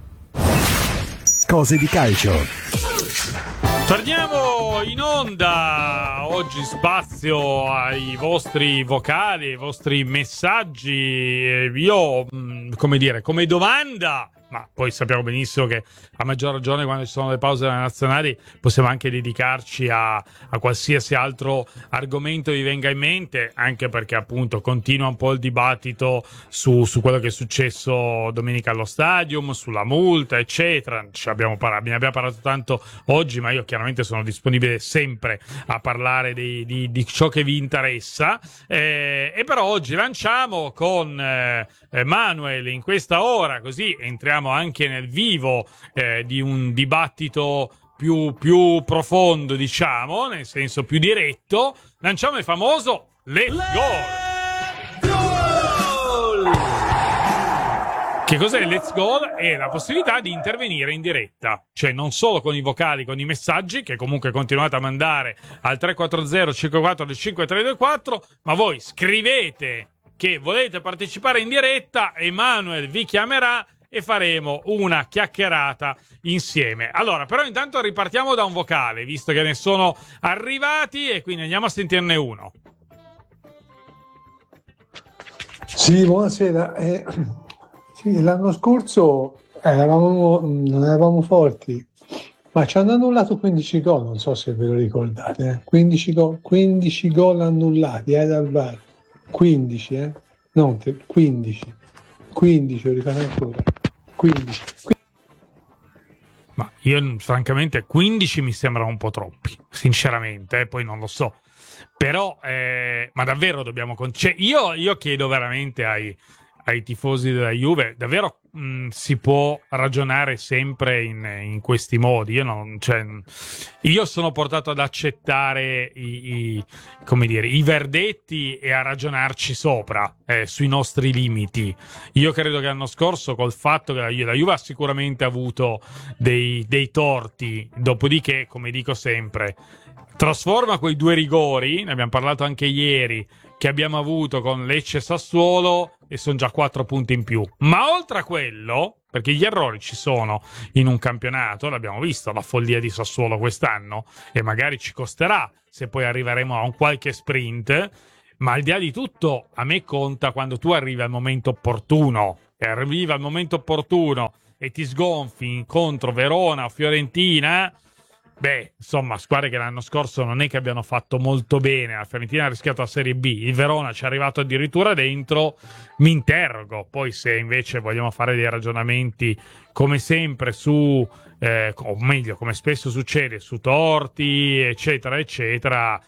Cose di calcio. Torniamo in onda, oggi spazio ai vostri vocali, ai vostri messaggi. Io, come dire, come domanda, ma poi sappiamo benissimo che a maggior ragione quando ci sono le pause delle nazionali possiamo anche dedicarci a, a qualsiasi altro argomento vi venga in mente, anche perché appunto continua un po' il dibattito su, su quello che è successo domenica allo stadium, sulla multa eccetera. Ci abbiamo parlato, ne abbiamo parlato tanto oggi, ma io chiaramente sono disponibile sempre a parlare di, di, di ciò che vi interessa, eh, e però oggi lanciamo con eh, Manuel in questa ora, così entriamo anche nel vivo eh, di un dibattito più, più profondo, diciamo, nel senso più diretto. Lanciamo il famoso Let's Goal! Goal! Che cos'è il Let's Goal? È la possibilità di intervenire in diretta, cioè non solo con i vocali, con i messaggi, che comunque continuate a mandare al tre quattro zero cinque quattro cinque tre due quattro, ma voi scrivete che volete partecipare in diretta, Emanuel vi chiamerà e faremo una chiacchierata insieme. Allora, però intanto ripartiamo da un vocale, visto che ne sono arrivati, e quindi andiamo a sentirne uno. Sì, buonasera. Eh, sì, l'anno scorso eravamo, non eravamo forti, ma ci hanno annullato quindici gol, non so se ve lo ricordate. Eh? quindici gol, quindici gol annullati eh, dal V A R. quindici, eh? Non te, quindici. quindici, lo ricordo ancora. quindici. Ma io francamente quindici mi sembrano un po' troppi, sinceramente, eh, poi non lo so. Però, eh, ma davvero dobbiamo... Con- cioè, io, io chiedo veramente ai, ai tifosi della Juve, davvero mh, si può ragionare sempre in, in questi modi? Io, non, cioè, io sono portato ad accettare i, i, come dire, i verdetti e a ragionarci sopra, eh, sui nostri limiti. Io credo che l'anno scorso, col fatto che la Juve, la Juve ha sicuramente avuto dei, dei torti, dopodiché, come dico sempre, trasforma quei due rigori, ne abbiamo parlato anche ieri, che abbiamo avuto con Lecce e Sassuolo, e sono già quattro punti in più. Ma oltre a quello, perché gli errori ci sono in un campionato, l'abbiamo visto, la follia di Sassuolo quest'anno, e magari ci costerà se poi arriveremo a un qualche sprint, Ma al di là di tutto, a me conta quando tu arrivi al momento opportuno, e arrivi al momento opportuno e ti sgonfi contro Verona o Fiorentina. Beh, insomma, squadre che l'anno scorso non è che abbiano fatto molto bene. La Fiorentina ha rischiato la Serie B, il Verona ci è arrivato addirittura dentro. Mi interrogo poi se invece vogliamo fare dei ragionamenti come sempre su, eh, o meglio, come spesso succede, su torti, eccetera, eccetera.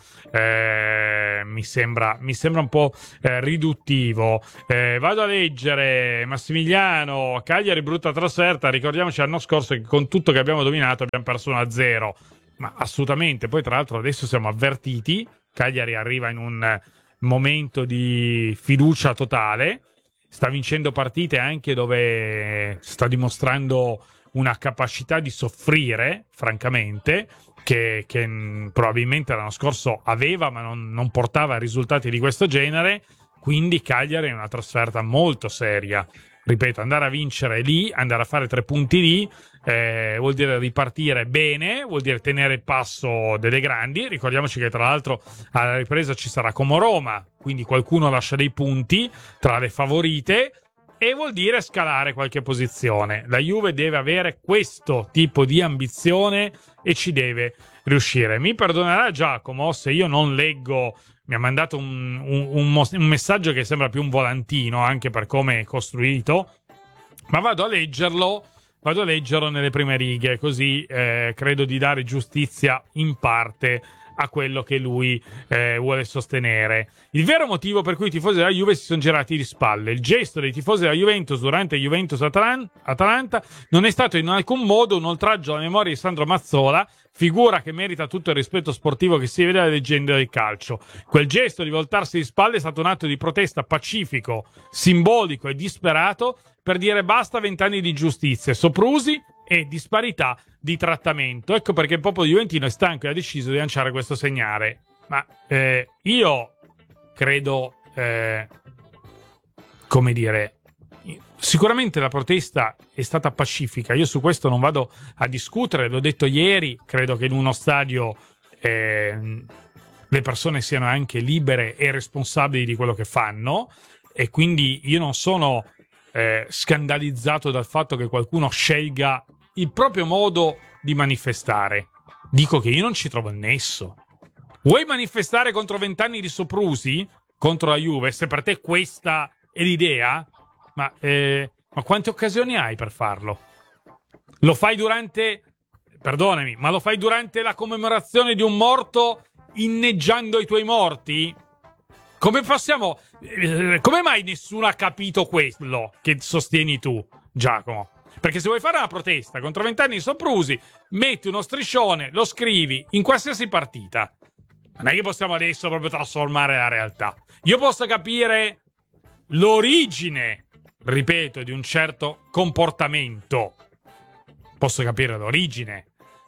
Eh, mi sembra, mi sembra un po' eh, riduttivo. Eh, vado a leggere Massimiliano, Cagliari brutta trasferta, ricordiamoci l'anno scorso che con tutto che abbiamo dominato abbiamo perso uno a zero, ma assolutamente. Poi tra l'altro adesso siamo avvertiti, Cagliari arriva in un momento di fiducia totale, sta vincendo partite anche dove sta dimostrando una capacità di soffrire, francamente, che, che mh, probabilmente l'anno scorso aveva, ma non, non portava risultati di questo genere. Quindi Cagliari è una trasferta molto seria. Ripeto, andare a vincere lì, andare a fare tre punti lì, eh, vuol dire ripartire bene, vuol dire tenere il passo delle grandi. Ricordiamoci che tra l'altro alla ripresa ci sarà Como Roma, quindi qualcuno lascia dei punti tra le favorite, e vuol dire scalare qualche posizione. La Juve deve avere questo tipo di ambizione e ci deve riuscire. Mi perdonerà Giacomo se io non leggo, mi ha mandato un, un, un, un messaggio che sembra più un volantino anche per come è costruito, ma vado a leggerlo, vado a leggerlo nelle prime righe, così eh, credo di dare giustizia in parte a quello che lui eh, vuole sostenere. Il vero motivo per cui i tifosi della Juve si sono girati di spalle, il gesto dei tifosi della Juventus durante Juventus-Atalanta non è stato in alcun modo un oltraggio alla memoria di Sandro Mazzola, figura che merita tutto il rispetto sportivo che si vede alla leggenda del calcio. Quel gesto di voltarsi di spalle è stato un atto di protesta pacifico, simbolico e disperato per dire basta a vent'anni di ingiustizie, soprusi e disparità di trattamento. Ecco perché il popolo juventino è stanco e ha deciso di lanciare questo segnale. Ma eh, io credo, eh, come dire, sicuramente la protesta è stata pacifica. Io su questo non vado a discutere, l'ho detto ieri, credo che in uno stadio eh, le persone siano anche libere e responsabili di quello che fanno, e quindi io non sono eh, scandalizzato dal fatto che qualcuno scelga il proprio modo di manifestare. Dico che io non ci trovo il nesso. Vuoi manifestare contro vent'anni di soprusi contro la Juve? Se per te questa è l'idea, ma, eh, ma quante occasioni hai per farlo? Lo fai durante, perdonami, ma lo fai durante la commemorazione di un morto inneggiando i tuoi morti? Come possiamo, eh, come mai nessuno ha capito quello che sostieni tu, Giacomo? Perché se vuoi fare una protesta contro vent'anni di soprusi, metti uno striscione, lo scrivi in qualsiasi partita. Non è che possiamo adesso proprio trasformare la realtà. Io posso capire l'origine, ripeto, di un certo comportamento. Posso capire l'origine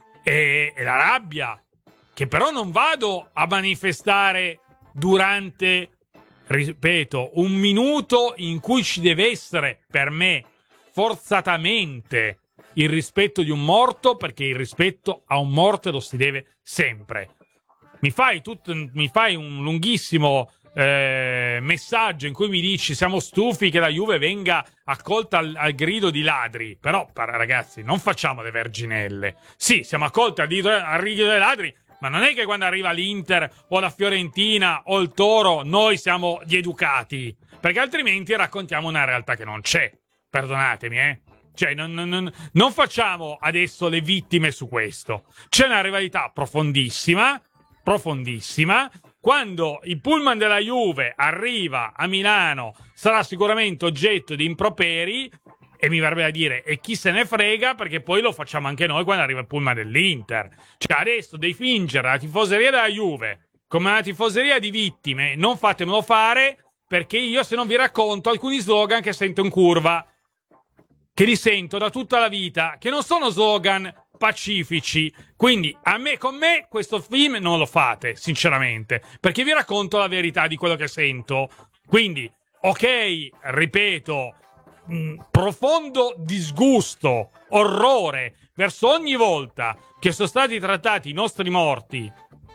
e, e la rabbia, che però non vado a manifestare durante, ripeto, un minuto in cui ci deve essere, per me, forzatamente il rispetto di un morto, perché il rispetto a un morto lo si deve sempre. Mi fai, tutto, mi fai un lunghissimo eh, messaggio in cui mi dici siamo stufi che la Juve venga accolta al, al grido di ladri, però ragazzi non facciamo le verginelle. Sì, siamo accolti al grido, al grido dei ladri, ma non è che quando arriva l'Inter o la Fiorentina o il Toro noi siamo gli educati, perché altrimenti raccontiamo una realtà che non c'è. Perdonatemi, eh. Cioè, non, non, non facciamo adesso le vittime su questo. C'è una rivalità profondissima, profondissima. Quando il pullman della Juve arriva a Milano sarà sicuramente oggetto di improperi, e mi verrebbe da dire, e chi se ne frega, perché poi lo facciamo anche noi quando arriva il pullman dell'Inter. Cioè, adesso devi fingere la tifoseria della Juve come una tifoseria di vittime, non fatemelo fare, perché io se non vi racconto alcuni slogan che sento in curva, che li sento da tutta la vita, che non sono slogan pacifici. Quindi a me, con me questo film non lo fate, sinceramente, perché vi racconto la verità di quello che sento. Quindi, ok, ripeto, mh, profondo disgusto, orrore verso ogni volta che sono stati trattati i nostri morti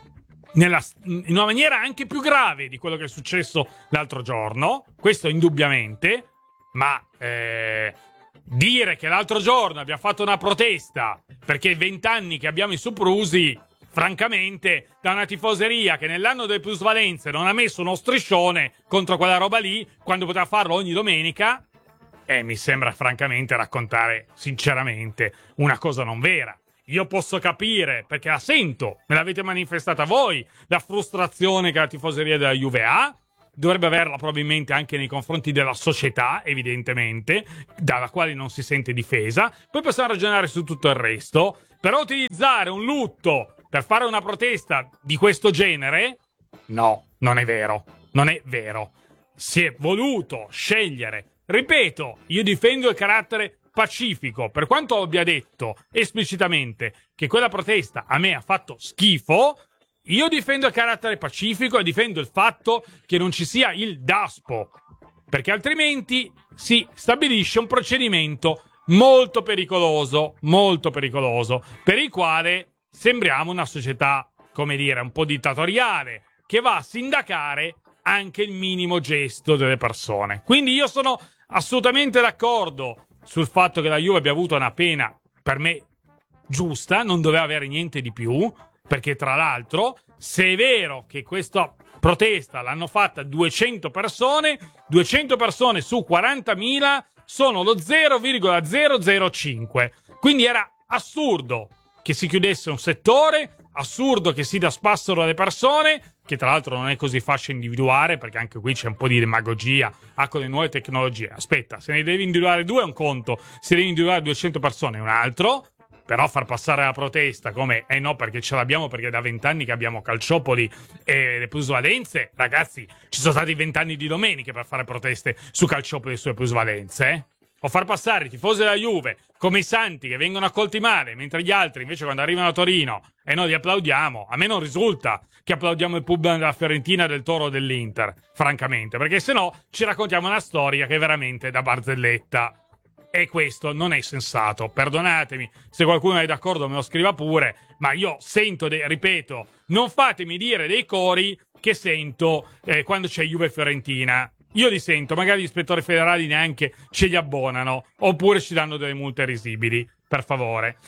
nella, in una maniera anche più grave di quello che è successo l'altro giorno, questo indubbiamente, ma eh, dire che l'altro giorno abbiamo fatto una protesta perché vent'anni che abbiamo i soprusi, francamente, da una tifoseria che nell'anno delle plusvalenze non ha messo uno striscione contro quella roba lì, quando poteva farlo ogni domenica, eh, mi sembra francamente raccontare sinceramente una cosa non vera. Io posso capire, perché la sento, me l'avete manifestata voi, la frustrazione che la tifoseria della Juve ha, dovrebbe averla probabilmente anche nei confronti della società, evidentemente, dalla quale non si sente difesa. Poi possiamo ragionare su tutto il resto, però utilizzare un lutto per fare una protesta di questo genere, no, non è vero, non è vero. Si è voluto scegliere, ripeto, io difendo il carattere pacifico, per quanto abbia detto esplicitamente che quella protesta a me ha fatto schifo, io difendo il carattere pacifico e difendo il fatto che non ci sia il daspo, perché altrimenti si stabilisce un procedimento molto pericoloso, molto pericoloso, per il quale sembriamo una società, come dire, un po' dittatoriale, che va a sindacare anche il minimo gesto delle persone. Quindi io sono assolutamente d'accordo sul fatto che la Juve abbia avuto una pena, per me, giusta, non doveva avere niente di più, perché tra l'altro, se è vero che questa protesta l'hanno fatta duecento persone, duecento persone su quarantamila sono lo zero virgola zero zero cinque. Quindi era assurdo che si chiudesse un settore, assurdo che si daspassero le persone, che tra l'altro non è così facile individuare, perché anche qui c'è un po' di demagogia ah, con le nuove tecnologie. Aspetta, se ne devi individuare due è un conto, se devi individuare duecento persone è un altro, però far passare la protesta come eh no, perché ce l'abbiamo, perché da vent'anni che abbiamo Calciopoli e le plusvalenze, ragazzi, ci sono stati vent'anni di domeniche per fare proteste su Calciopoli e sulle plusvalenze, eh? O far passare i tifosi della Juve come i santi che vengono accolti male, mentre gli altri invece quando arrivano a Torino e noi li applaudiamo, a me non risulta che applaudiamo il pub della Fiorentina, del Toro o dell'Inter, francamente, perché se no ci raccontiamo una storia che è veramente da barzelletta. E questo non è sensato, perdonatemi, se qualcuno è d'accordo me lo scriva pure, ma io sento, de- ripeto, non fatemi dire dei cori che sento eh, quando c'è Juve Fiorentina. Io li sento, magari gli ispettori federali neanche ce li abbonano, oppure ci danno delle multe risibili, per favore.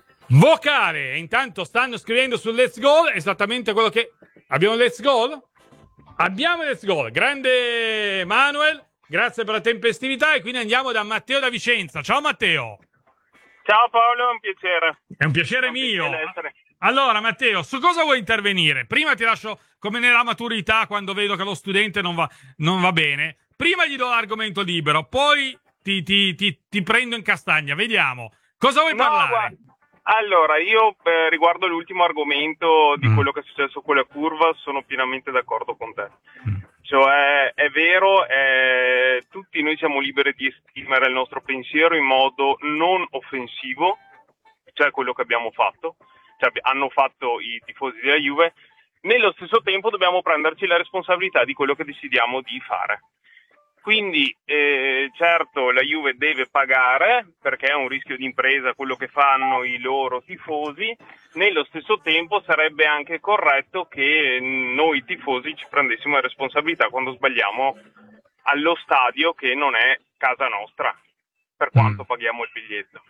Vocale, intanto stanno scrivendo sul Let's Goal esattamente quello che... Abbiamo il Let's Goal? Abbiamo il Let's Goal, grande Manuel, grazie per la tempestività, e quindi andiamo da Matteo da Vicenza. Ciao Matteo. Ciao Paolo, è un piacere. È un piacere è un mio. Piacere allora Matteo, su cosa vuoi intervenire? Prima ti lascio, come nella maturità, quando vedo che lo studente non va, non va bene, prima gli do l'argomento libero, poi ti, ti, ti, ti prendo in castagna, vediamo. Cosa vuoi no, parlare? Guarda. Allora, io eh, riguardo l'ultimo argomento di mm. quello che è successo con la curva, sono pienamente d'accordo con te. Mm. Cioè, è vero, eh, tutti noi siamo liberi di esprimere il nostro pensiero in modo non offensivo, cioè quello che abbiamo fatto, cioè hanno fatto i tifosi della Juve. Nello stesso tempo dobbiamo prenderci la responsabilità di quello che decidiamo di fare. Quindi eh, certo la Juve deve pagare, perché è un rischio di impresa quello che fanno i loro tifosi. Nello stesso tempo sarebbe anche corretto che noi tifosi ci prendessimo la responsabilità quando sbagliamo allo stadio, che non è casa nostra, per quanto mm. paghiamo il biglietto.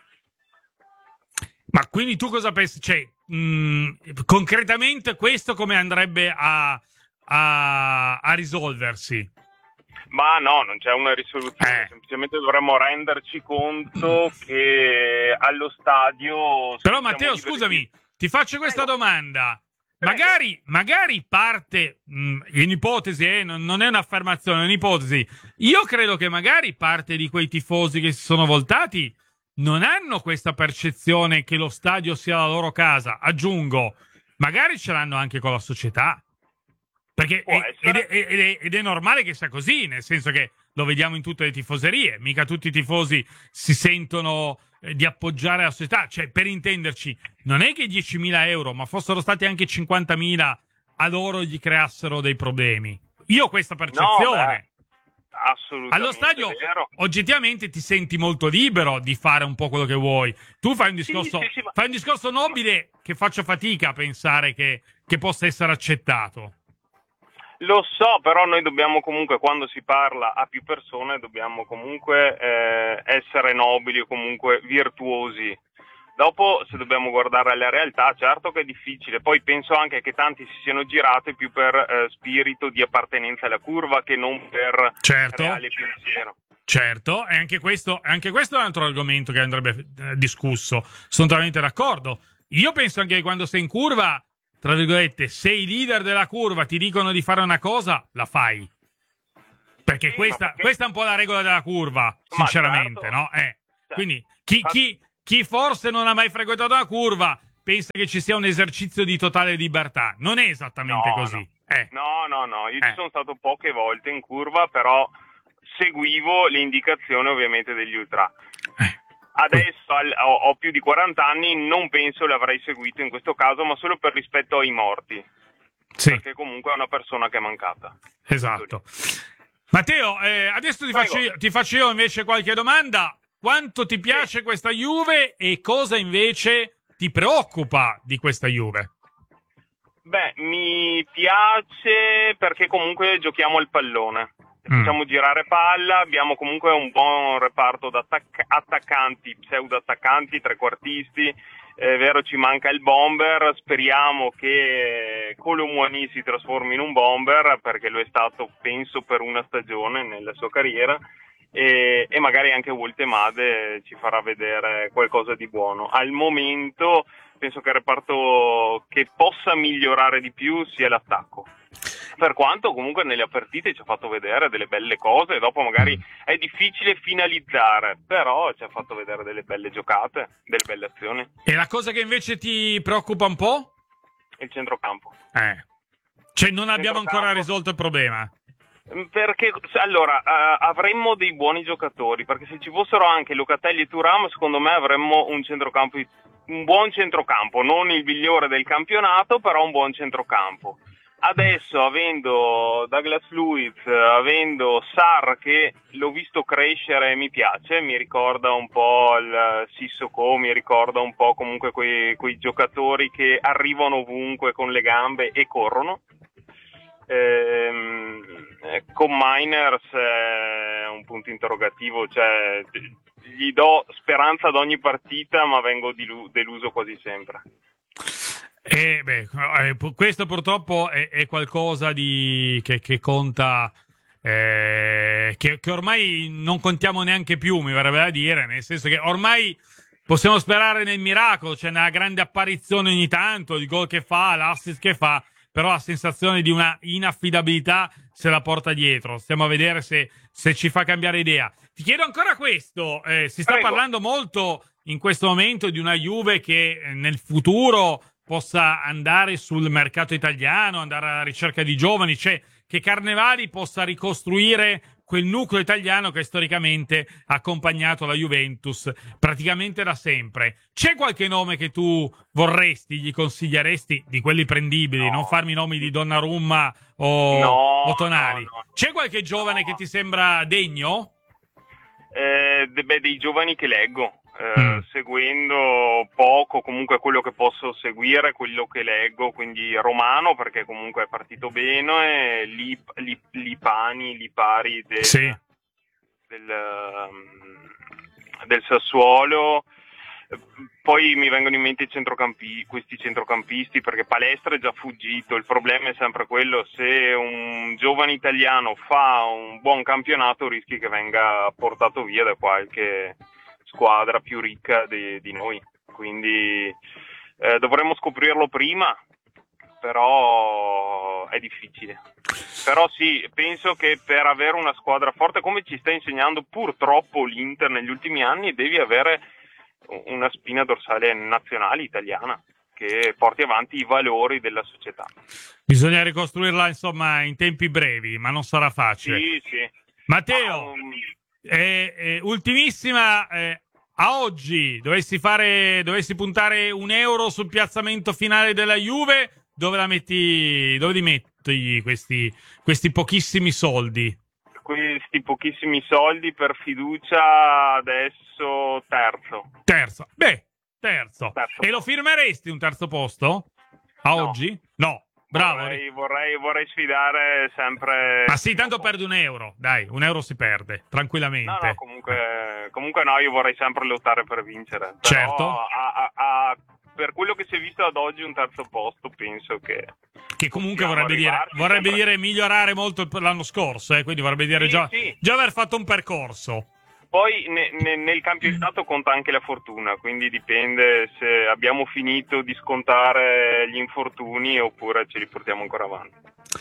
Ma quindi tu cosa pensi? Cioè, mh, concretamente questo come andrebbe a, a, a risolversi? Ma no, non c'è una risoluzione, eh. semplicemente dovremmo renderci conto che allo stadio... Però Matteo, scusami, di... ti faccio questa Prego. domanda. Magari, magari parte, mh, in ipotesi, eh, non, non è un'affermazione, è un'ipotesi. Io credo che magari parte di quei tifosi che si sono voltati non hanno questa percezione che lo stadio sia la loro casa. Aggiungo, magari ce l'hanno anche con la società. Perché è, ed, è, ed, è, ed è normale che sia così, nel senso che lo vediamo in tutte le tifoserie. Mica tutti i tifosi si sentono eh, di appoggiare la società. Cioè, per intenderci, non è che diecimila euro, ma fossero stati anche cinquantamila, a loro gli creassero dei problemi. Io ho questa percezione. No, Assolutamente. Allo stadio vero. oggettivamente ti senti molto libero di fare un po' quello che vuoi. Tu fai un discorso, Sì, sì, sì, ma... fai un discorso nobile che faccio fatica a pensare che, che possa essere accettato. Lo so, però noi dobbiamo comunque, quando si parla a più persone, dobbiamo comunque eh, essere nobili o comunque virtuosi. Dopo, se dobbiamo guardare alla realtà, certo che è difficile. Poi penso anche che tanti si siano girati più per eh, spirito di appartenenza alla curva che non per certo. reale pensiero. Certo, e anche questo, anche questo è un altro argomento che andrebbe eh, discusso. Sono totalmente d'accordo. Io penso anche che quando sei in curva, tra virgolette, se i leader della curva ti dicono di fare una cosa, la fai. Perché, sì, questa, perché... questa è un po' la regola della curva, sinceramente, certo. no? Eh. Quindi chi, chi, chi forse non ha mai frequentato una curva pensa che ci sia un esercizio di totale libertà. Non è esattamente no, così. No. Eh. no, no, no. Io eh. ci sono stato poche volte in curva, però seguivo le indicazioni ovviamente degli ultra. Eh. Adesso al, ho, ho più di quaranta anni, non penso l'avrei seguito in questo caso, ma solo per rispetto ai morti. Sì. Perché comunque è una persona che è mancata. Esatto. Matteo, eh, adesso ti faccio, io, ti faccio io invece qualche domanda. Quanto ti piace sì. questa Juve e cosa invece ti preoccupa di questa Juve? Beh, mi piace perché comunque giochiamo al pallone. Facciamo mm. girare palla, abbiamo comunque un buon reparto di attac- attaccanti, pseudo-attaccanti, trequartisti. È vero, ci manca il bomber, speriamo che Colomouani si trasformi in un bomber, perché lo è stato, penso, per una stagione nella sua carriera, e, e magari anche Woltemade ci farà vedere qualcosa di buono. Al momento penso che il reparto che possa migliorare di più sia l'attacco. Per quanto comunque nelle partite ci ha fatto vedere delle belle cose, dopo magari è difficile finalizzare, però ci ha fatto vedere delle belle giocate, delle belle azioni. E la cosa che invece ti preoccupa un po'? Il centrocampo. Eh. Cioè non abbiamo ancora risolto il problema? Perché allora uh, avremmo dei buoni giocatori, perché se ci fossero anche Locatelli e Thuram, secondo me avremmo un centrocampo, un buon centrocampo, non il migliore del campionato, però un buon centrocampo. Adesso, avendo Douglas Luiz, avendo Sarr, che l'ho visto crescere e mi piace, mi ricorda un po' il Sissoko, mi ricorda un po' comunque quei, quei giocatori che arrivano ovunque con le gambe e corrono. Ehm, con Miners è un punto interrogativo, cioè gli do speranza ad ogni partita, ma vengo dilu- deluso quasi sempre. Eh, beh, questo purtroppo è, è qualcosa di che, che conta, eh, che, che ormai non contiamo neanche più, mi verrebbe da dire, nel senso che ormai possiamo sperare nel miracolo, c'è una grande apparizione ogni tanto, il gol che fa, l'assist che fa, però la sensazione di una inaffidabilità se la porta dietro. Stiamo a vedere se, se ci fa cambiare idea. Ti chiedo ancora questo, eh, si sta Prego. parlando molto in questo momento di una Juve che nel futuro possa andare sul mercato italiano, andare alla ricerca di giovani, cioè che Carnevali possa ricostruire quel nucleo italiano che storicamente ha accompagnato la Juventus praticamente da sempre. C'è qualche nome che tu vorresti, gli consiglieresti, di quelli prendibili, no. non farmi nomi di Donnarumma o, no, o Tonali? No, no. C'è qualche giovane no. che ti sembra degno? Eh, de- beh, dei giovani che leggo. Eh, mm. Seguendo poco comunque quello che posso seguire, quello che leggo, quindi Romano perché comunque è partito bene, Lip, Lip, Lipani, Lipari del, sì. del, um, del Sassuolo. Poi mi vengono in mente i centrocampi, questi centrocampisti, perché Palestra è già fuggito. Il problema è sempre quello: se un giovane italiano fa un buon campionato rischi che venga portato via da qualche squadra più ricca di, di noi, quindi eh, dovremmo scoprirlo prima, però è difficile. Però sì, penso che per avere una squadra forte, come ci sta insegnando purtroppo l'Inter negli ultimi anni, devi avere una spina dorsale nazionale italiana che porti avanti i valori della società. Bisogna ricostruirla insomma in tempi brevi, ma non sarà facile. Sì, sì. Matteo, um... Eh, eh, ultimissima, eh, a oggi dovessi fare, dovessi puntare un euro sul piazzamento finale della Juve, dove la metti, dove li metti questi, questi pochissimi soldi? questi pochissimi soldi per fiducia adesso terzo. Terzo. Beh, terzo. terzo. E lo firmeresti un terzo posto? A No. oggi? No. Bravo. Vorrei, vorrei, vorrei sfidare sempre... Ma sì, tanto perdi un euro. Dai, un euro si perde, tranquillamente. No, no, comunque, comunque no, io vorrei sempre lottare per vincere. Però Certo. a- a- a- per quello che si è visto ad oggi un terzo posto penso che... Che comunque possiamo vorrebbe dire, arrivarci vorrebbe sempre. dire migliorare molto il- l'anno scorso, eh, quindi vorrebbe dire Sì, già, sì. già aver fatto un percorso. Poi ne- ne- nel campionato conta anche la fortuna, quindi dipende se abbiamo finito di scontare gli infortuni oppure ce li portiamo ancora avanti.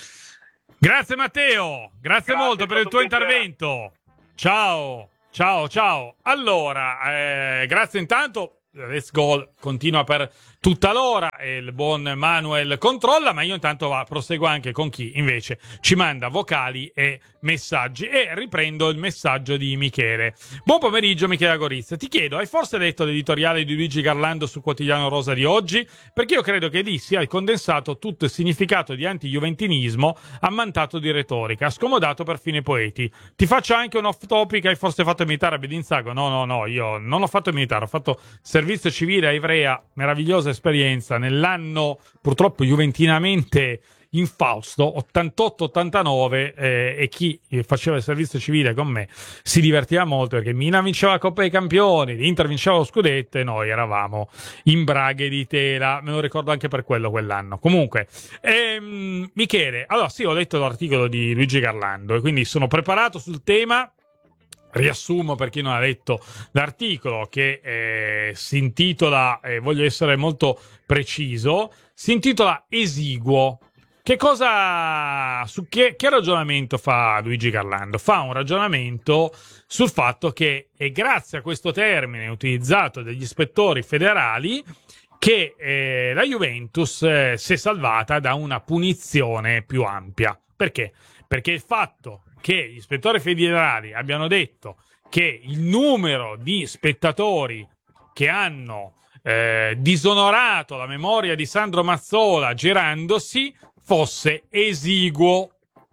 Grazie Matteo, grazie, Grazie, molto è per il stato tuo un piacere. intervento. Ciao, ciao, ciao. Allora, eh, grazie intanto. Let's Go continua per tutta l'ora e il buon Manuel controlla, ma io intanto va, proseguo anche con chi invece ci manda vocali e messaggi e riprendo il messaggio di Michele. Buon pomeriggio Michele Gorizia, ti chiedo, hai forse letto l'editoriale di Luigi Garlando sul quotidiano Rosa di oggi? Perché io credo che lì sia condensato tutto il significato di anti-juventinismo ammantato di retorica, scomodato perfino i poeti. Ti faccio anche un off topic, hai forse fatto il militare a Bedinzago? No, no, no, io non ho fatto il militare, ho fatto servizio civile a Ivrea, meravigliosa esperienza nell'anno purtroppo juventinamente infausto ottantotto ottantanove eh, e chi faceva il servizio civile con me si divertiva molto perché Milan vinceva la Coppa dei Campioni, l'Inter vinceva lo scudetto e noi eravamo in braghe di tela, me lo ricordo anche per quello quell'anno. Comunque ehm, Michele, allora sì, ho letto l'articolo di Luigi Garlando e quindi sono preparato sul tema. Riassumo per chi non ha letto l'articolo che eh, si intitola, eh, voglio essere molto preciso, si intitola Esiguo. Che cosa, su che, che ragionamento fa Luigi Garlando? Fa un ragionamento sul fatto che è grazie a questo termine utilizzato dagli ispettori federali che eh, la Juventus eh, si è salvata da una punizione più ampia. Perché? Perché il fatto che gli ispettori federali abbiano detto che il numero di spettatori che hanno eh, disonorato la memoria di Sandro Mazzola girandosi fosse esiguo.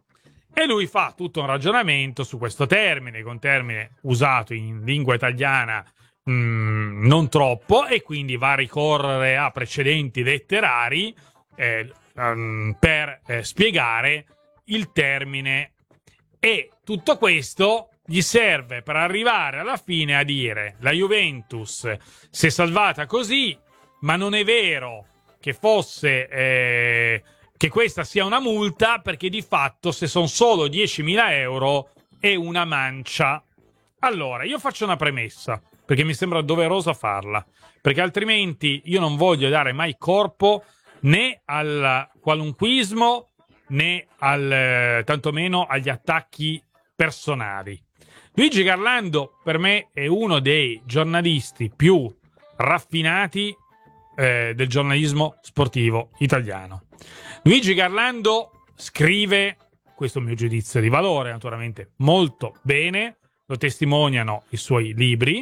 E lui fa tutto un ragionamento su questo termine, che è un termine usato in lingua italiana mh, non troppo, e quindi va a ricorrere a precedenti letterari eh, um, per eh, spiegare il termine. E tutto questo gli serve per arrivare alla fine a dire la Juventus si è salvata così, ma non è vero che fosse eh, che questa sia una multa, perché di fatto se sono solo diecimila euro è una mancia. Allora, io faccio una premessa, perché mi sembra doveroso farla, perché altrimenti io non voglio dare mai corpo né al qualunquismo né al, eh, tantomeno agli attacchi personali. Luigi Garlando per me è uno dei giornalisti più raffinati eh, del giornalismo sportivo italiano. Luigi Garlando scrive, questo è il mio giudizio di valore naturalmente, molto bene, lo testimoniano i suoi libri.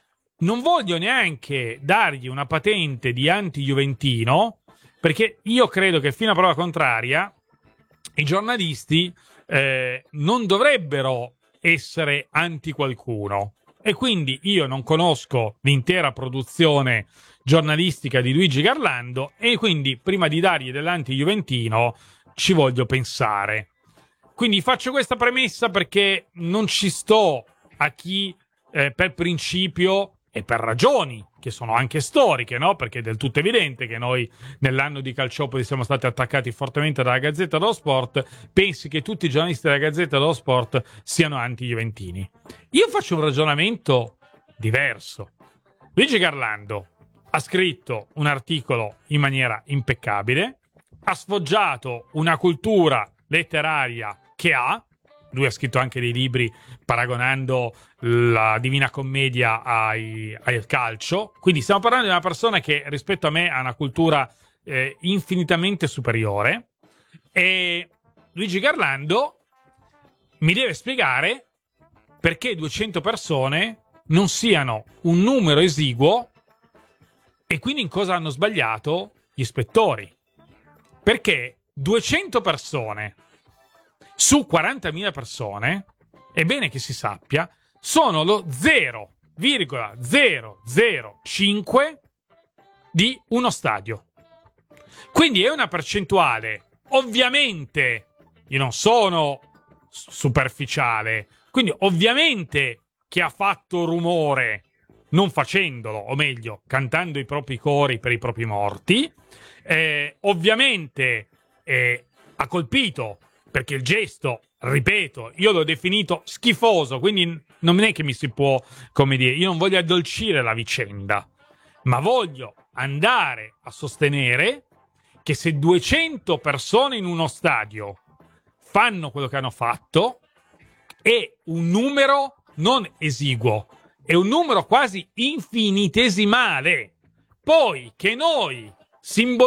Non voglio neanche dargli una patente di anti-juventino, perché io credo che fino a prova contraria i giornalisti eh, non dovrebbero essere anti qualcuno, e quindi io non conosco l'intera produzione giornalistica di Luigi Garlando e quindi prima di dargli dell'anti-juventino ci voglio pensare. Quindi faccio questa premessa perché non ci sto a chi eh, per principio e per ragioni che sono anche storiche, no? Perché è del tutto evidente che noi nell'anno di Calciopoli siamo stati attaccati fortemente dalla Gazzetta dello Sport, pensi che tutti i giornalisti della Gazzetta dello Sport siano anti-juventini. Io faccio un ragionamento diverso. Luigi Garlando ha scritto un articolo in maniera impeccabile, ha sfoggiato una cultura letteraria che ha. Lui ha scritto anche dei libri paragonando la Divina Commedia ai, al calcio. Quindi stiamo parlando di una persona che rispetto a me ha una cultura eh, infinitamente superiore. E Luigi Garlando mi deve spiegare perché duecento persone non siano un numero esiguo e quindi in cosa hanno sbagliato gli ispettori. Perché duecento persone su quarantamila persone è bene che si sappia, sono lo zero virgola zero zero cinque di uno stadio. Quindi è una percentuale, ovviamente, io non sono superficiale, quindi ovviamente che ha fatto rumore non facendolo, o meglio, cantando i propri cori per i propri morti, eh, ovviamente eh, ha colpito, perché il gesto, ripeto, io l'ho definito schifoso, quindi non è che mi si può, come dire, io non voglio addolcire la vicenda, ma voglio andare a sostenere che se duecento persone in uno stadio fanno quello che hanno fatto, è un numero non esiguo, è un numero quasi infinitesimale. Poi che noi simbolicamente